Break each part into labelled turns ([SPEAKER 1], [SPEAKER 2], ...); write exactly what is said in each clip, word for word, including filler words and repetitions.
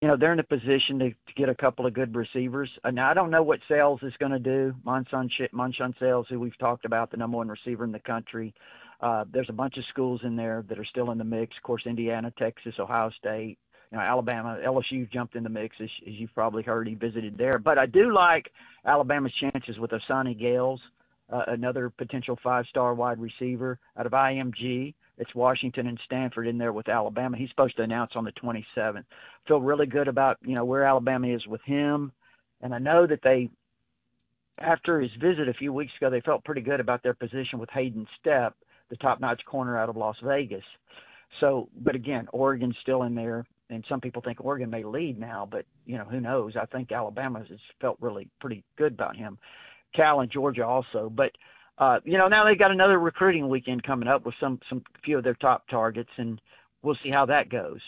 [SPEAKER 1] know, they're in a position to, to get a couple of good receivers. Uh, now, I don't know what Sales is going to do. Monson, Monson Sales, who we've talked about, the number one receiver in the country. Uh, there's a bunch of schools in there that are still in the mix. Of course, Indiana, Texas, Ohio State, you know, Alabama, L S U jumped in the mix, as, as you've probably heard. He visited there. But I do like Alabama's chances with Osani Gales, uh, another potential five-star wide receiver out of I M G. It's Washington and Stanford in there with Alabama. He's supposed to announce on the twenty-seventh. Feel really good about, you know, where Alabama is with him. And I know that they, after his visit a few weeks ago, they felt pretty good about their position with Hayden Stepp, the top-notch corner out of Las Vegas. So, but again, Oregon's still in there, and some people think Oregon may lead now, but, you know, who knows? I think Alabama has felt really pretty good about him. Cal and Georgia also. But, uh, you know, now they've got another recruiting weekend coming up with some, some few of their top targets, and we'll see how that goes.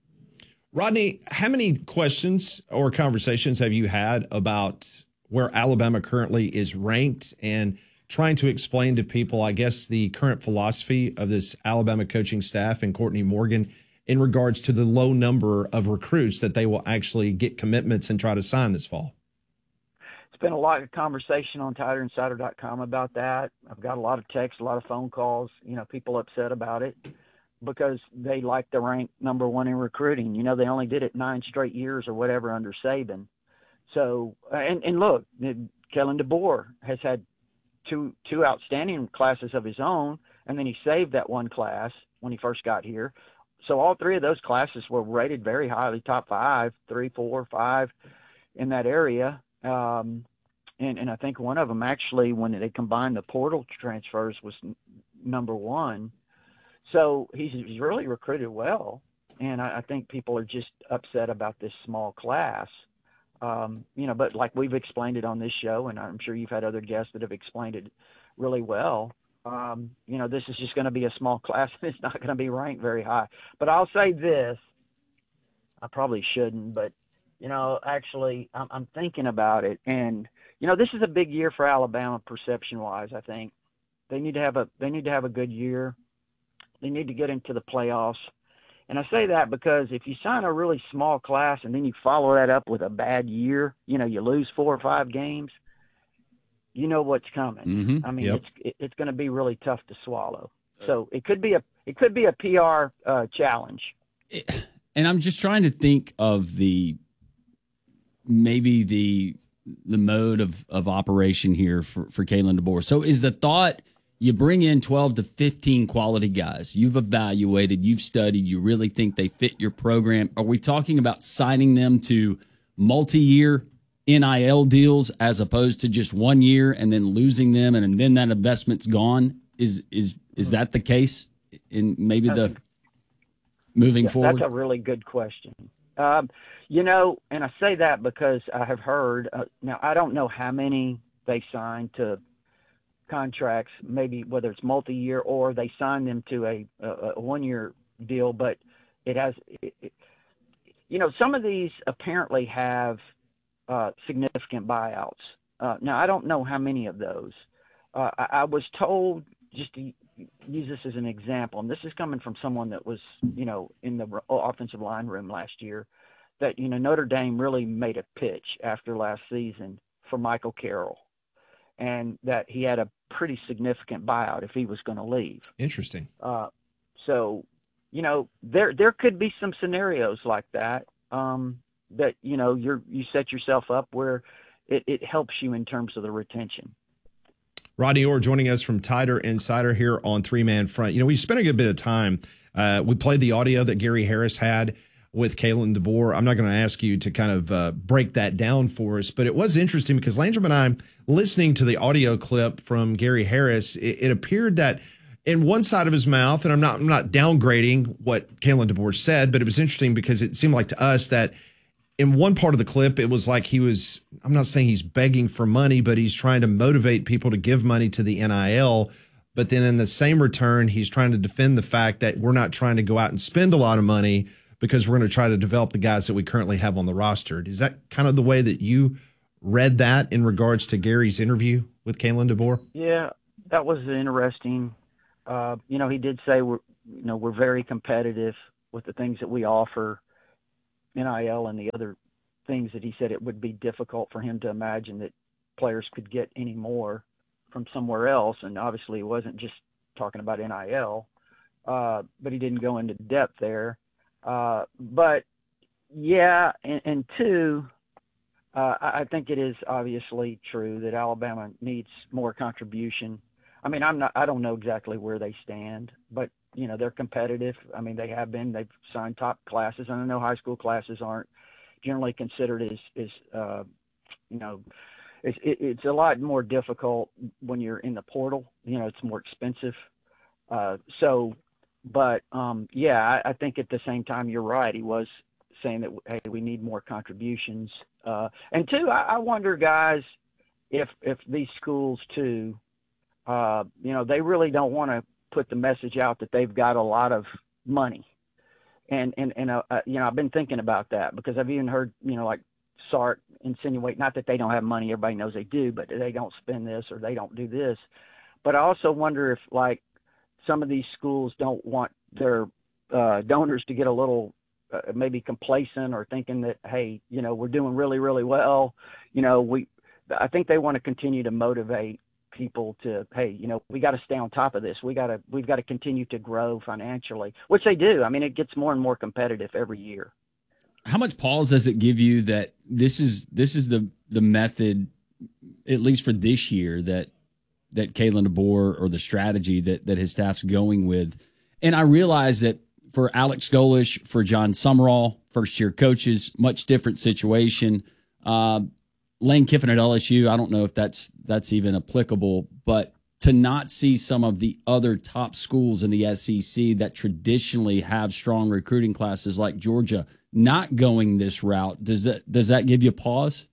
[SPEAKER 2] Rodney, how many questions or conversations have you had about where Alabama currently is ranked and trying to explain to people, I guess, the current philosophy of this Alabama coaching staff and Courtney Morgan in regards to the low number of recruits that they will actually get commitments and try to sign this fall?
[SPEAKER 1] It's been a lot of conversation on Tider Insider dot com about that. I've got a lot of texts, a lot of phone calls, you know, people upset about it because they like the rank number one in recruiting. You know, they only did it nine straight years or whatever under Saban. So, and, and look, Kalen DeBoer has had two two outstanding classes of his own, and then he saved that one class when he first got here. So all three of those classes were rated very highly, top five, three, four, five in that area. Um, and, and I think one of them actually, when they combined the portal transfers, was n- number one. So he's, he's really recruited well, and I, I think people are just upset about this small class. Um, you know, but like we've explained it on this show, and I'm sure you've had other guests that have explained it really well. Um, you know, this is just going to be a small class, and it's not going to be ranked very high. But I'll say this, I probably shouldn't, but, you know, actually I'm, I'm thinking about it. And, you know, this is a big year for Alabama perception-wise, I think. They need to have a they need to have a good year. They need to get into the playoffs. And I say that because if you sign a really small class and then you follow that up with a bad year, you know, you lose four or five games, you know what's coming.
[SPEAKER 2] Mm-hmm.
[SPEAKER 1] I mean,
[SPEAKER 2] Yep.
[SPEAKER 1] it's it, it's going to be really tough to swallow. So it could be a it could be a P R uh, challenge.
[SPEAKER 3] And I'm just trying to think of the maybe the the mode of, of operation here for, for Kalen DeBoer. So is the thought you bring in twelve to fifteen quality guys, you've evaluated, you've studied, you really think they fit your program? Are we talking about signing them to multi-year N I L deals as opposed to just one year and then losing them and, and then that investment's gone? Is is is that the case in maybe the moving
[SPEAKER 1] Yeah,
[SPEAKER 3] forward?
[SPEAKER 1] That's a really good question. Um, you know, and I say that because I have heard, uh, now I don't know how many they signed to contracts, maybe whether it's multi-year or they signed them to a, a, a one-year deal, but it has, it, it, you know, some of these apparently have uh, significant buyouts. Uh, now, I don't know how many of those. Uh, I, I was told, just to use this as an example, and this is coming from someone that was, you know, in the offensive line room last year, that, you know, Notre Dame really made a pitch after last season for Michael Carroll, and that he had a pretty significant buyout if he was going to leave.
[SPEAKER 2] Interesting.
[SPEAKER 1] Uh, so, you know, there there could be some scenarios like that, um, that, you know, you're you set yourself up where it, it helps you in terms of the retention.
[SPEAKER 2] Rodney Orr joining us from Tider Insider here on Three Man Front. You know, we spent a good bit of time. Uh, we played the audio that Gary Harris had with Kalen DeBoer. I'm not going to ask you to kind of uh, break that down for us, but it was interesting because Landrum and I, listening to the audio clip from Gary Harris, it, it appeared that in one side of his mouth, and I'm not I'm not downgrading what Kalen DeBoer said, but it was interesting because it seemed like to us that in one part of the clip, it was like he was, I'm not saying he's begging for money, but he's trying to motivate people to give money to the N I L. But then in the same return, he's trying to defend the fact that we're not trying to go out and spend a lot of money because we're going to try to develop the guys that we currently have on the roster. Is that kind of the way that you read that in regards to Gary's interview with Kalen DeBoer?
[SPEAKER 1] Yeah, that was interesting. Uh, you know, he did say we're, you know, we're very competitive with the things that we offer. N I L and the other things that he said it would be difficult for him to imagine that players could get any more from somewhere else. And obviously it wasn't just talking about N I L, uh, but he didn't go into depth there. Uh, but yeah, and, and two, uh, I think it is obviously true that Alabama needs more contribution. I mean, I'm not, I don't know exactly where they stand, but you know, they're competitive. I mean, they have been, they've signed top classes, and I know high school classes aren't generally considered as, as, uh, you know, it's, it, it's a lot more difficult when you're in the portal, you know, it's more expensive. Uh, so, but, um, yeah, I, I think at the same time, you're right. He was saying that, hey, we need more contributions. Uh, and two, I, I wonder, guys, if, if these schools too, uh, you know, they really don't want to put the message out that they've got a lot of money. And, and, and, uh, you know, I've been thinking about that because I've even heard, you know, like Sark insinuate, not that they don't have money, everybody knows they do, but they don't spend this or they don't do this. But I also wonder if like some of these schools don't want their uh, donors to get a little uh, maybe complacent or thinking that, hey, you know, we're doing really, really well. You know, we, I think they want to continue to motivate people to, hey, you know, we got to stay on top of this. We got to, we've got to continue to grow financially, which they do. I mean, it gets more and more competitive every year.
[SPEAKER 3] How much pause does it give you that this is, this is the, the method, at least for this year, that, that Kalen DeBoer or the strategy that, that his staff's going with? And I realize that for Alex Golish, for John Summerall, first year coaches, much different situation. Uh, Lane Kiffin at L S U, I don't know if that's that's even applicable, but to not see some of the other top schools in the S E C that traditionally have strong recruiting classes like Georgia not going this route, does that does that give you pause?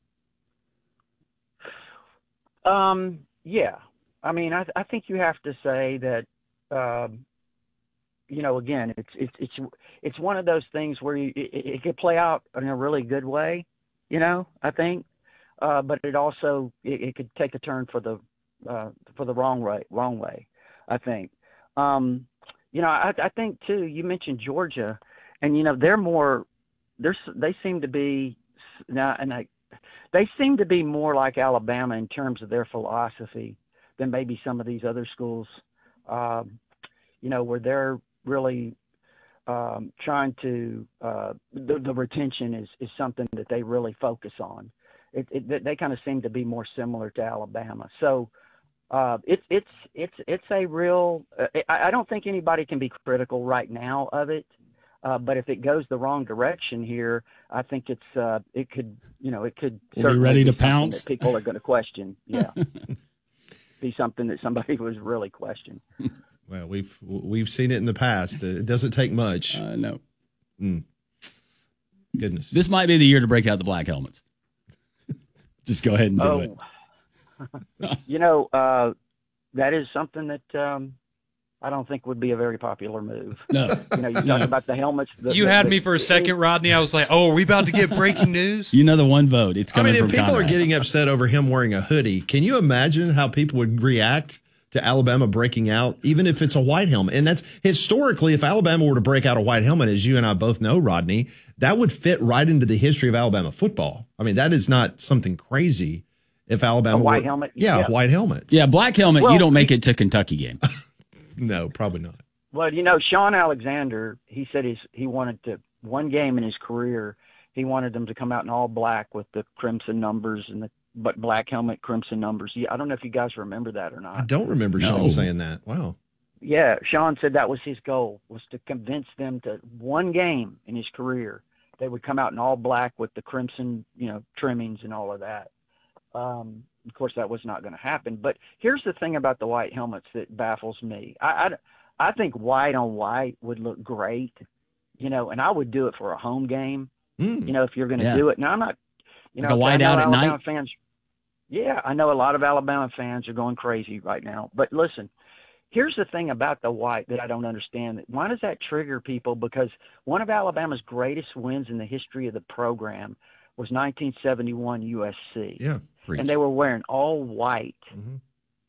[SPEAKER 1] Um, yeah, I mean, I, I think you have to say that, um, you know, again, it's it's it's it's one of those things where you, it, it could play out in a really good way, you know. I think. Uh, but it also it, it could take a turn for the uh, for the wrong way. Wrong way, I think. Um, you know, I, I think too. You mentioned Georgia, and you know they're more. They're they seem to be now, and I, they seem to be more like Alabama in terms of their philosophy than maybe some of these other schools. Um, you know, where they're really um, trying to uh, the, the retention is is something that they really focus on. It, it, they kind of seem to be more similar to Alabama. So uh, it's it's it's it's a real. Uh, I, I don't think anybody can be critical right now of it, uh, but if it goes the wrong direction here, I think it's uh, it could you know it could
[SPEAKER 3] we'll be ready
[SPEAKER 1] be
[SPEAKER 3] to pounce.
[SPEAKER 1] That people are going to question. Yeah, be something that somebody was really question.
[SPEAKER 2] Well, we've we've seen it in the past. It doesn't take much.
[SPEAKER 3] Uh, no.
[SPEAKER 2] Mm. Goodness.
[SPEAKER 3] This might be the year to break out the black helmets. Just go ahead and do
[SPEAKER 1] oh.
[SPEAKER 3] it.
[SPEAKER 1] You know, uh, that is something that um, I don't think would be a very popular move.
[SPEAKER 3] No.
[SPEAKER 1] You know, you talk
[SPEAKER 3] No.
[SPEAKER 1] about the helmets. The,
[SPEAKER 4] you
[SPEAKER 1] the,
[SPEAKER 4] had
[SPEAKER 1] the,
[SPEAKER 4] me for a second, Rodney. I was like, oh, are we about to get breaking news?
[SPEAKER 3] You know the one vote. It's
[SPEAKER 2] I
[SPEAKER 3] coming
[SPEAKER 2] mean,
[SPEAKER 3] from
[SPEAKER 2] if people
[SPEAKER 3] Conrad.
[SPEAKER 2] are getting upset over him wearing a hoodie, can you imagine how people would react to Alabama breaking out, even if it's a white helmet? And that's historically, if Alabama were to break out a white helmet, as you and I both know, Rodney, that would fit right into the history of Alabama football. I mean, that is not something crazy. If Alabama
[SPEAKER 1] a white
[SPEAKER 2] were,
[SPEAKER 1] helmet,
[SPEAKER 2] yeah,
[SPEAKER 1] yeah,
[SPEAKER 2] a white helmet,
[SPEAKER 3] Yeah, black helmet,
[SPEAKER 1] well,
[SPEAKER 3] you don't make it to Kentucky game.
[SPEAKER 2] No, probably not.
[SPEAKER 1] Well, you know, Sean Alexander, he said he's, he wanted to, one game in his career, he wanted them to come out in all black with the crimson numbers and the but black helmet, crimson numbers. Yeah, I don't know if you guys remember that or not.
[SPEAKER 2] I don't remember
[SPEAKER 3] No.
[SPEAKER 2] Sean saying that. Wow.
[SPEAKER 1] Yeah, Sean said that was his goal, was to convince them to one game in his career, they would come out in all black with the crimson, you know, trimmings and all of that. Um, of course, that was not going to happen. But here's the thing about the white helmets that baffles me. I, I, I think white on white would look great, you know, and I would do it for a home game,
[SPEAKER 2] Mm.
[SPEAKER 1] you know, if you're going to
[SPEAKER 3] Yeah.
[SPEAKER 1] do it. Now, I'm not, you
[SPEAKER 3] Like
[SPEAKER 1] know,
[SPEAKER 3] a white
[SPEAKER 1] I know
[SPEAKER 3] out at
[SPEAKER 1] Alabama
[SPEAKER 3] night?
[SPEAKER 1] fans. Yeah, I know a lot of Alabama fans are going crazy right now. But listen, here's the thing about the white that I don't understand. Why does that trigger people? Because one of Alabama's greatest wins in the history of the program was nineteen seventy-one U S C.
[SPEAKER 2] Yeah.
[SPEAKER 3] Preach.
[SPEAKER 1] And they were wearing all white.
[SPEAKER 2] Mm-hmm.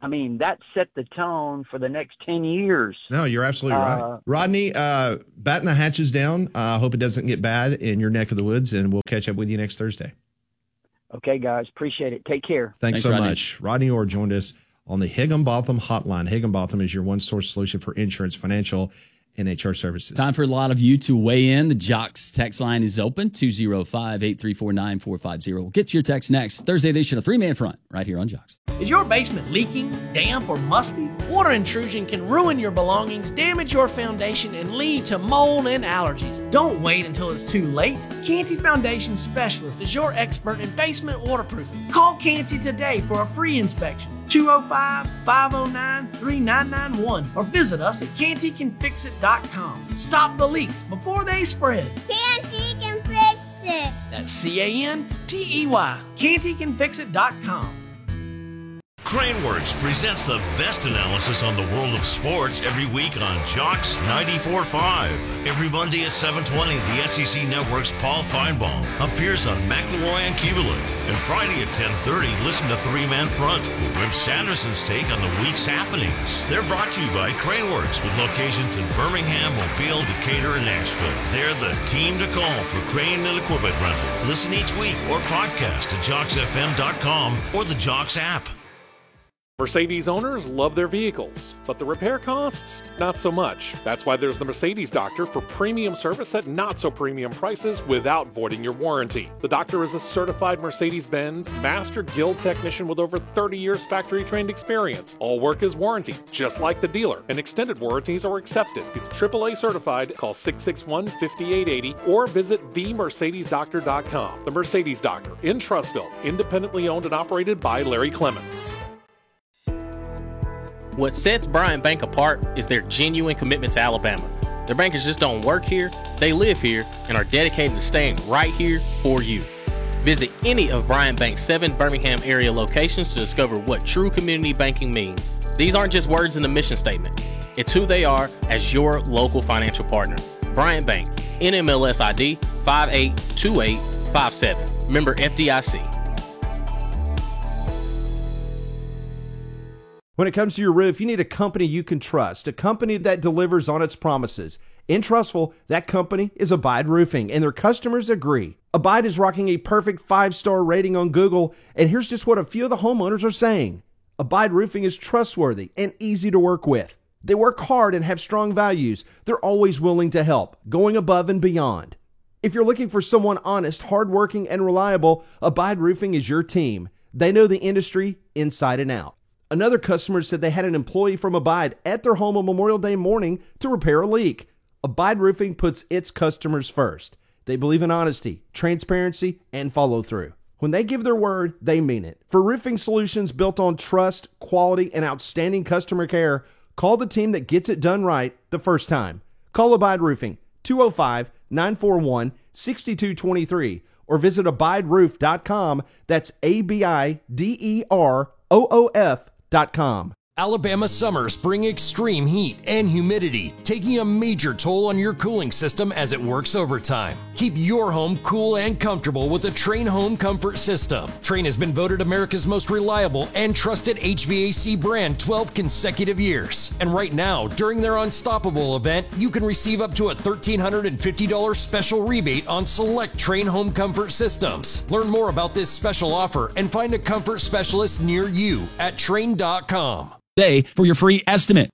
[SPEAKER 1] I mean, that set the tone for the next ten years.
[SPEAKER 2] No, you're absolutely
[SPEAKER 1] Uh,
[SPEAKER 2] right. Rodney, uh, batten the hatches down. I uh, hope it doesn't get bad in your neck of the woods, and we'll catch up with you next Thursday.
[SPEAKER 1] Okay, guys. Appreciate it. Take care.
[SPEAKER 2] Thanks,
[SPEAKER 3] Thanks
[SPEAKER 2] so
[SPEAKER 3] Rodney.
[SPEAKER 2] much. Rodney Orr joined us on the Higginbotham Hotline. Higginbotham is your one-source solution for insurance, financial, and H R services.
[SPEAKER 3] Time for a lot of you to weigh in. The Jocks text line is open, two oh five, eight three four, nine four five zero. We'll get to your text next. Thursday edition of Three Man Front, right here on Jocks.
[SPEAKER 5] Is your basement leaking, damp, or musty? Water intrusion can ruin your belongings, damage your foundation, and lead to mold and allergies. Don't wait until it's too late. Canty Foundation Specialist is your expert in basement waterproofing. Call Canty today for a free inspection. two oh five, five oh nine, three nine nine one or visit us at canty can fix it dot com. Stop the leaks before they spread.
[SPEAKER 6] Canty can fix it.
[SPEAKER 5] That's C A N T E Y. canty can fix it dot com.
[SPEAKER 7] Craneworks presents the best analysis on the world of sports every week on Jocks ninety-four point five. Every Monday at seven twenty, the S E C Network's Paul Feinbaum appears on McElroy and Kubelik. And Friday at ten thirty, listen to Three Man Front with Wim Sanderson's take on the week's happenings. They're brought to you by Craneworks with locations in Birmingham, Mobile, Decatur, and Nashville. They're the team to call for crane and equipment rental. Listen each week or podcast at jocks f m dot com or the Jocks app.
[SPEAKER 8] Mercedes owners love their vehicles, but the repair costs, not so much. That's why there's the Mercedes Doctor for premium service at not so premium prices without voiding your warranty. The Doctor is a certified Mercedes-Benz Master Guild technician with over thirty years factory trained experience. All work is warranted, just like the dealer, and extended warranties are accepted. He's triple A certified. Call six six one, five eight eight zero or visit the mercedes doctor dot com. The Mercedes Doctor in Trussville, independently owned and operated by Larry Clements.
[SPEAKER 9] What sets Bryant Bank apart is their genuine commitment to Alabama. Their bankers just don't work here, they live here, and are dedicated to staying right here for you. Visit any of Bryant Bank's seven Birmingham area locations to discover what true community banking means. These aren't just words in the mission statement. It's who they are as your local financial partner. Bryant Bank, N M L S I D five eight two eight five seven. Member F D I C.
[SPEAKER 10] When it comes to your roof, you need a company you can trust, a company that delivers on its promises. In Trussville, that company is Abide Roofing, and their customers agree. Abide is rocking a perfect five-star rating on Google, and here's just what a few of the homeowners are saying. Abide Roofing is trustworthy and easy to work with. They work hard and have strong values. They're always willing to help, going above and beyond. If you're looking for someone honest, hardworking, and reliable, Abide Roofing is your team. They know the industry inside and out. Another customer said they had an employee from Abide at their home on Memorial Day morning to repair a leak. Abide Roofing puts its customers first. They believe in honesty, transparency, and follow through. When they give their word, they mean it. For roofing solutions built on trust, quality, and outstanding customer care, call the team that gets it done right the first time. Call Abide Roofing, two oh five, nine four one, six two two three, or visit abide roof dot com. That's A B I D E R O O F dot com.
[SPEAKER 11] Alabama summers bring extreme heat and humidity, taking a major toll on your cooling system as it works overtime. Keep your home cool and comfortable with the Trane Home Comfort System. Trane has been voted America's most reliable and trusted H V A C brand twelve consecutive years. And right now, during their Unstoppable event, you can receive up to a one thousand three hundred fifty dollars special rebate on select Trane Home Comfort systems. Learn more about this special offer and find a comfort specialist near you at Trane dot com.
[SPEAKER 3] Day for your free estimate.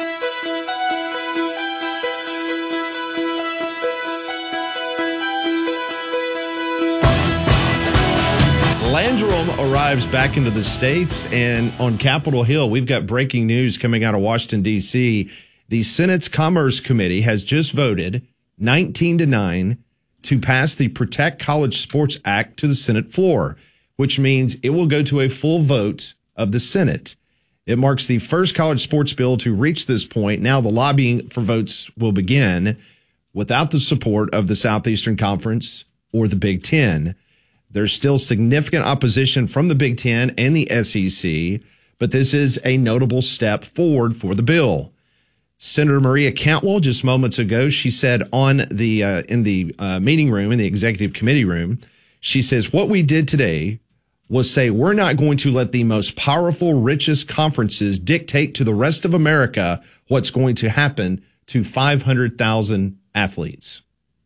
[SPEAKER 2] Landrum arrives back into the States, and on Capitol Hill, we've got breaking news coming out of Washington, D C. The Senate's Commerce Committee has just voted nineteen to nine to pass the Protect College Sports Act to the Senate floor, which means it will go to a full vote of the Senate. It marks the first college sports bill to reach this point. Now the lobbying for votes will begin without the support of the Southeastern Conference or the Big Ten. There's still significant opposition from the Big Ten and the S E C, but this is a notable step forward for the bill. Senator Maria Cantwell, just moments ago, she said on the uh, in the uh, meeting room, in the executive committee room, she says, what we did today was say, we're not going to let the most powerful, richest conferences dictate to the rest of America what's going to happen to five hundred thousand athletes.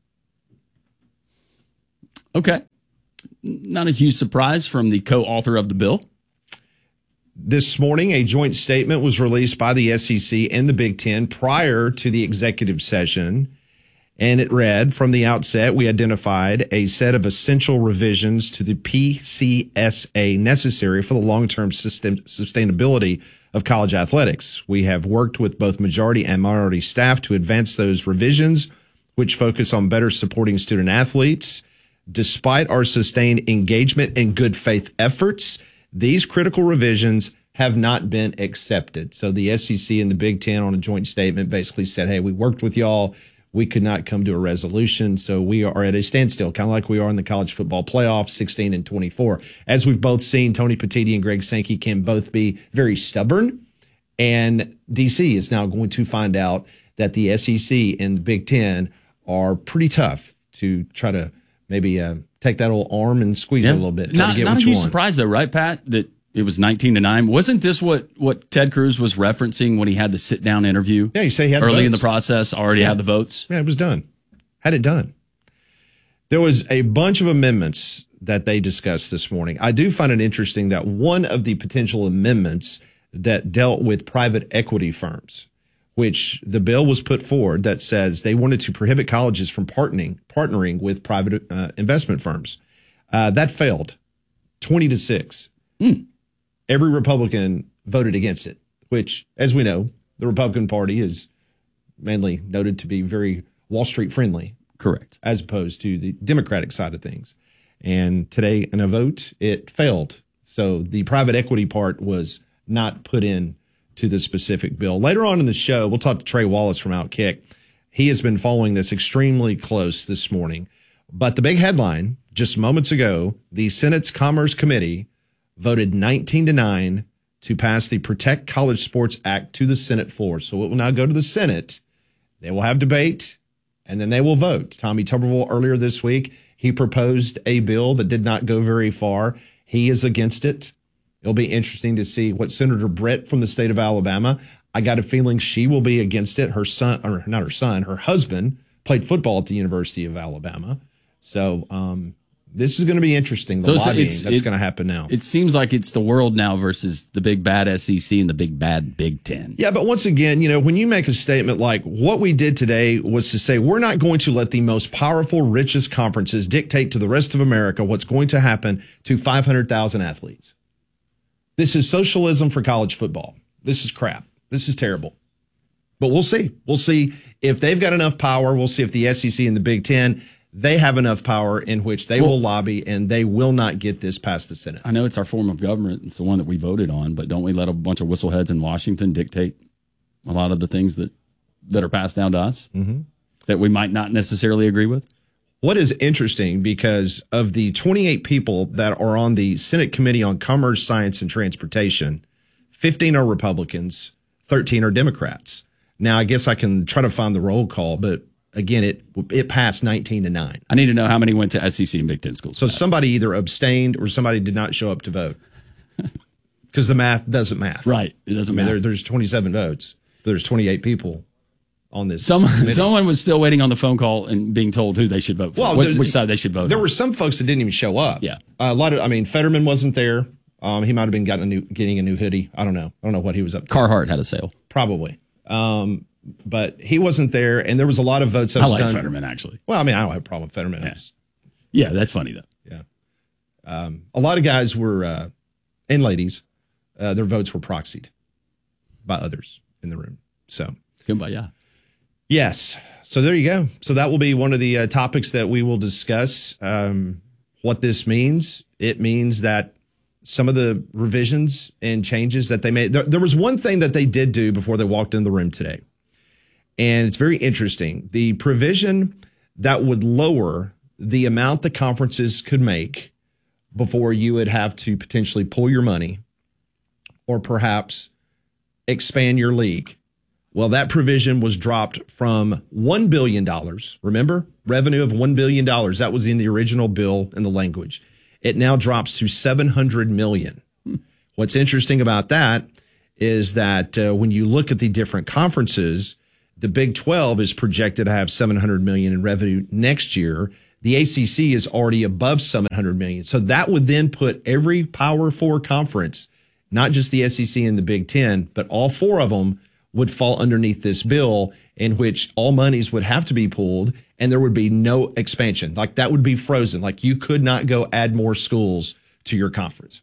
[SPEAKER 3] Okay. Not a huge surprise from the co-author of the bill.
[SPEAKER 2] This morning, a joint statement was released by the S E C and the Big Ten prior to the executive session. And it read, from the outset, we identified a set of essential revisions to the P C S A necessary for the long-term system, sustainability of college athletics. We have worked with both majority and minority staff to advance those revisions, which focus on better supporting student athletes. Despite our sustained engagement and good faith efforts, these critical revisions have not been accepted. So the S E C and the Big Ten on a joint statement basically said, hey, we worked with y'all. We could not come to a resolution, so we are at a standstill, kind of like we are in the college football playoffs, sixteen and twenty-four. As we've both seen, Tony Petitti and Greg Sankey can both be very stubborn, and D C is now going to find out that the S E C and the Big Ten are pretty tough to try to maybe uh, take that old arm and squeeze
[SPEAKER 3] yeah.
[SPEAKER 2] it a little bit. Try
[SPEAKER 3] Not,
[SPEAKER 2] to get
[SPEAKER 3] not
[SPEAKER 2] what
[SPEAKER 3] a
[SPEAKER 2] you
[SPEAKER 3] huge
[SPEAKER 2] want.
[SPEAKER 3] surprise, though, right, Pat, that it was nineteen to nine. Wasn't this what, what Ted Cruz was referencing when he had the sit-down interview?
[SPEAKER 2] Yeah, you say he had
[SPEAKER 3] early
[SPEAKER 2] the
[SPEAKER 3] in the
[SPEAKER 2] votes.
[SPEAKER 3] process, already
[SPEAKER 2] Yeah.
[SPEAKER 3] had the votes?
[SPEAKER 2] Yeah, it was done. Had it done. There was a bunch of amendments that they discussed this morning. I do find it interesting that one of the potential amendments that dealt with private equity firms, which the bill was put forward that says they wanted to prohibit colleges from partnering partnering with private uh, investment firms. Uh, that failed, twenty to six.
[SPEAKER 3] Mm.
[SPEAKER 2] Every Republican voted against it, which, as we know, the Republican Party is mainly noted to be very Wall Street friendly.
[SPEAKER 3] Correct.
[SPEAKER 2] As opposed to the Democratic side of things. And today in a vote, it failed. So the private equity part was not put in to the specific bill. Later on in the show, we'll talk to Trey Wallace from Outkick. He has been following this extremely close this morning. But the big headline, just moments ago, the Senate's Commerce Committee voted nineteen to nine to pass the Protect College Sports Act to the Senate floor. So it will now go to the Senate. They will have debate, and then they will vote. Tommy Tuberville, earlier this week, he proposed a bill that did not go very far. He is against it. It'll be interesting to see what Senator Brett from the state of Alabama, I got a feeling she will be against it. Her son, or not her son, her husband played football at the University of Alabama. So um, this is going to be interesting, the
[SPEAKER 3] So
[SPEAKER 2] lobbying
[SPEAKER 3] it's-
[SPEAKER 2] that's
[SPEAKER 3] it-
[SPEAKER 2] going to happen now.
[SPEAKER 3] It seems like it's the world now versus the big bad S E C and the big bad Big Ten.
[SPEAKER 2] Yeah, but once again, you know, when you make a statement like what we did today was to say we're not going to let the most powerful, richest conferences dictate to the rest of America what's going to happen to five hundred thousand athletes. This is socialism for college football. This is crap. This is terrible. But we'll see. We'll see if they've got enough power. We'll see if the S E C and the Big Ten, they have enough power in which they
[SPEAKER 3] Well,
[SPEAKER 2] will lobby and they will not get this past the Senate.
[SPEAKER 3] I know it's our form of government. It's the one that we voted on, but don't we let a bunch of whistleheads in Washington dictate a lot of the things that, that are passed down to us
[SPEAKER 2] mm-hmm.
[SPEAKER 3] that we might not necessarily agree with?
[SPEAKER 2] What is interesting, because of the twenty-eight people that are on the Senate Committee on Commerce, Science, and Transportation, fifteen are Republicans, thirteen are Democrats. Now, I guess I can try to find the roll call, but again, it it passed nineteen to nine.
[SPEAKER 3] I need to know how many went to S E C and Big Ten schools.
[SPEAKER 2] So somebody either abstained or somebody did not show up to vote, because the math doesn't math.
[SPEAKER 3] Right. It doesn't
[SPEAKER 2] I mean,
[SPEAKER 3] matter.
[SPEAKER 2] there, there's twenty-seven votes, but there's twenty-eight people on this.
[SPEAKER 3] Someone,
[SPEAKER 2] committee.
[SPEAKER 3] someone was still waiting on the phone call and being told who they should vote for,
[SPEAKER 2] Well,
[SPEAKER 3] what,
[SPEAKER 2] there-
[SPEAKER 3] which side they should vote
[SPEAKER 2] There
[SPEAKER 3] on.
[SPEAKER 2] were some folks that didn't even show up.
[SPEAKER 3] Yeah.
[SPEAKER 2] Uh, a lot of, I mean, Fetterman wasn't there. Um, he might have been getting a new, getting a new hoodie. I don't know. I don't know what he was up to.
[SPEAKER 3] Carhartt had a sale.
[SPEAKER 2] Probably. Um, but he wasn't there, and there was a lot of votes that
[SPEAKER 3] I
[SPEAKER 2] was
[SPEAKER 3] like
[SPEAKER 2] done.
[SPEAKER 3] Fetterman, actually.
[SPEAKER 2] Well, I mean, I don't have a problem with Fetterman. I
[SPEAKER 3] Yeah.
[SPEAKER 2] just-
[SPEAKER 3] Yeah, that's funny, though.
[SPEAKER 2] yeah. Um, a lot of guys were, uh, and ladies, uh, their votes were proxied by others in the room. So,
[SPEAKER 3] Kumbaya.
[SPEAKER 2] yes. So there you go. So that will be one of the uh, topics that we will discuss. Um, what this means. It means that some of the revisions and changes that they made. There, there was one thing that they did do before they walked in the room today. And it's very interesting. The provision that would lower the amount the conferences could make before you would have to potentially pull your money or perhaps expand your league. Well, that provision was dropped from one billion dollars. Remember? Revenue of one billion dollars. That was in the original bill and the language. it now drops to seven hundred million. Hmm. What's interesting about that is that uh, when you look at the different conferences, the Big twelve is projected to have seven hundred million in revenue next year. The A C C is already above seven hundred million. So that would then put every Power Four conference, not just the S E C and the Big Ten, but all four of them would fall underneath this bill, in which all monies would have to be pulled and there would be no expansion. Like that would be frozen. Like you could not go add more schools to your conference.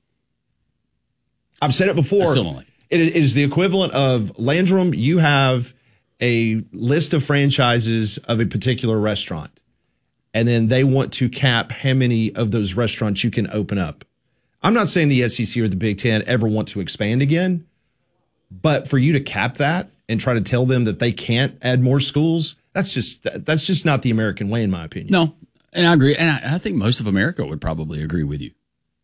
[SPEAKER 2] I've said it before.
[SPEAKER 3] I still don't like it.
[SPEAKER 2] It is the equivalent of Landrum. You have a list of franchises of a particular restaurant, and then they want to cap how many of those restaurants you can open up. I'm not saying the S E C or the Big Ten ever want to expand again, but for you to cap that and try to tell them that they can't add more schools, that's just that's just not the American way, in my opinion.
[SPEAKER 3] No, and I agree. And I, I think most of America would probably agree with you.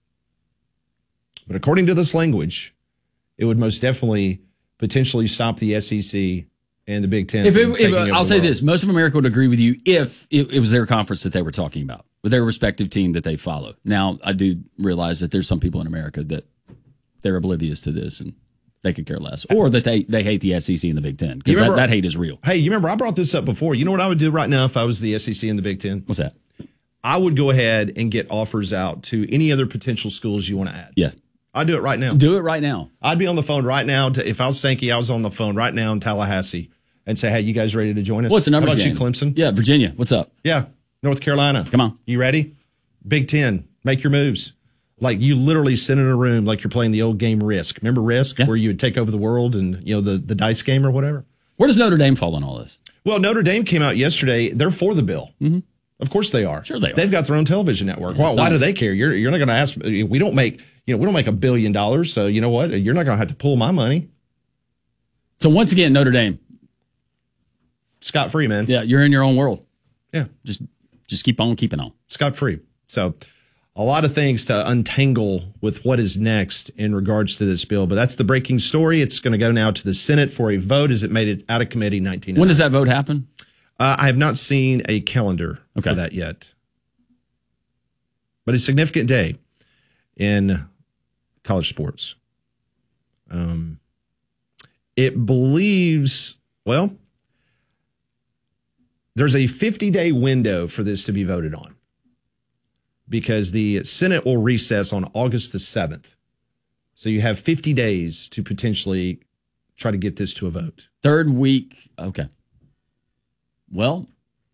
[SPEAKER 2] But according to this language, it would most definitely potentially stop the S E C and the Big Ten.
[SPEAKER 3] If, it, if I'll say this, most of America would agree with you if it, it was their conference that they were talking about, with their respective team that they follow. Now, I do realize that there's some people in America that they're oblivious to this and they could care less, or that they, they hate the S E C and the Big Ten, because that, that hate is real.
[SPEAKER 2] Hey, you remember I brought this up before. You know what I would do right now if I was the S E C and the Big Ten?
[SPEAKER 3] What's that?
[SPEAKER 2] I would go ahead and get offers out to any other potential schools you want to add.
[SPEAKER 3] Yeah.
[SPEAKER 2] I'd do it right now.
[SPEAKER 3] Do it right now.
[SPEAKER 2] I'd be on the phone right now. To, if I was Sankey, I was on the phone right now in Tallahassee and say, hey, you guys ready to join us?
[SPEAKER 3] What's the numbers
[SPEAKER 2] How about
[SPEAKER 3] game?
[SPEAKER 2] you, Clemson?
[SPEAKER 3] Yeah, Virginia. What's up?
[SPEAKER 2] Yeah, North Carolina.
[SPEAKER 3] Come on.
[SPEAKER 2] You ready? Big Ten. Make your moves. Like you literally sit in a room like you're playing the old game Risk. Remember Risk, yeah. where you would take over the world and, you know, the, the dice game or whatever?
[SPEAKER 3] Where does Notre Dame fall in all this?
[SPEAKER 2] Well, Notre Dame came out yesterday. They're for the bill.
[SPEAKER 3] Mm-hmm.
[SPEAKER 2] Of course they are.
[SPEAKER 3] Sure they are.
[SPEAKER 2] They've got their own television network. Why, why do they care? You're you're not going to ask. We don't make you know we don't make a billion dollars. So you know what? You're not going to have to pull my money.
[SPEAKER 3] So once again, Notre Dame,
[SPEAKER 2] scot free, man.
[SPEAKER 3] Yeah, you're in your own world.
[SPEAKER 2] Yeah,
[SPEAKER 3] just just keep on keeping on.
[SPEAKER 2] Scot free. So a lot of things to untangle with what is next in regards to this bill. But that's the breaking story. It's going to go now to the Senate for a vote as it made it out of committee. nineteen.
[SPEAKER 3] When does that vote happen?
[SPEAKER 2] Uh, I have not seen a calendar okay. for that yet. But a significant day in college sports. Um, it believes, well, there's a fifty-day window for this to be voted on, because the Senate will recess on August the seventh. So you have fifty days to potentially try to get this to a vote.
[SPEAKER 3] Third week. Okay. Well,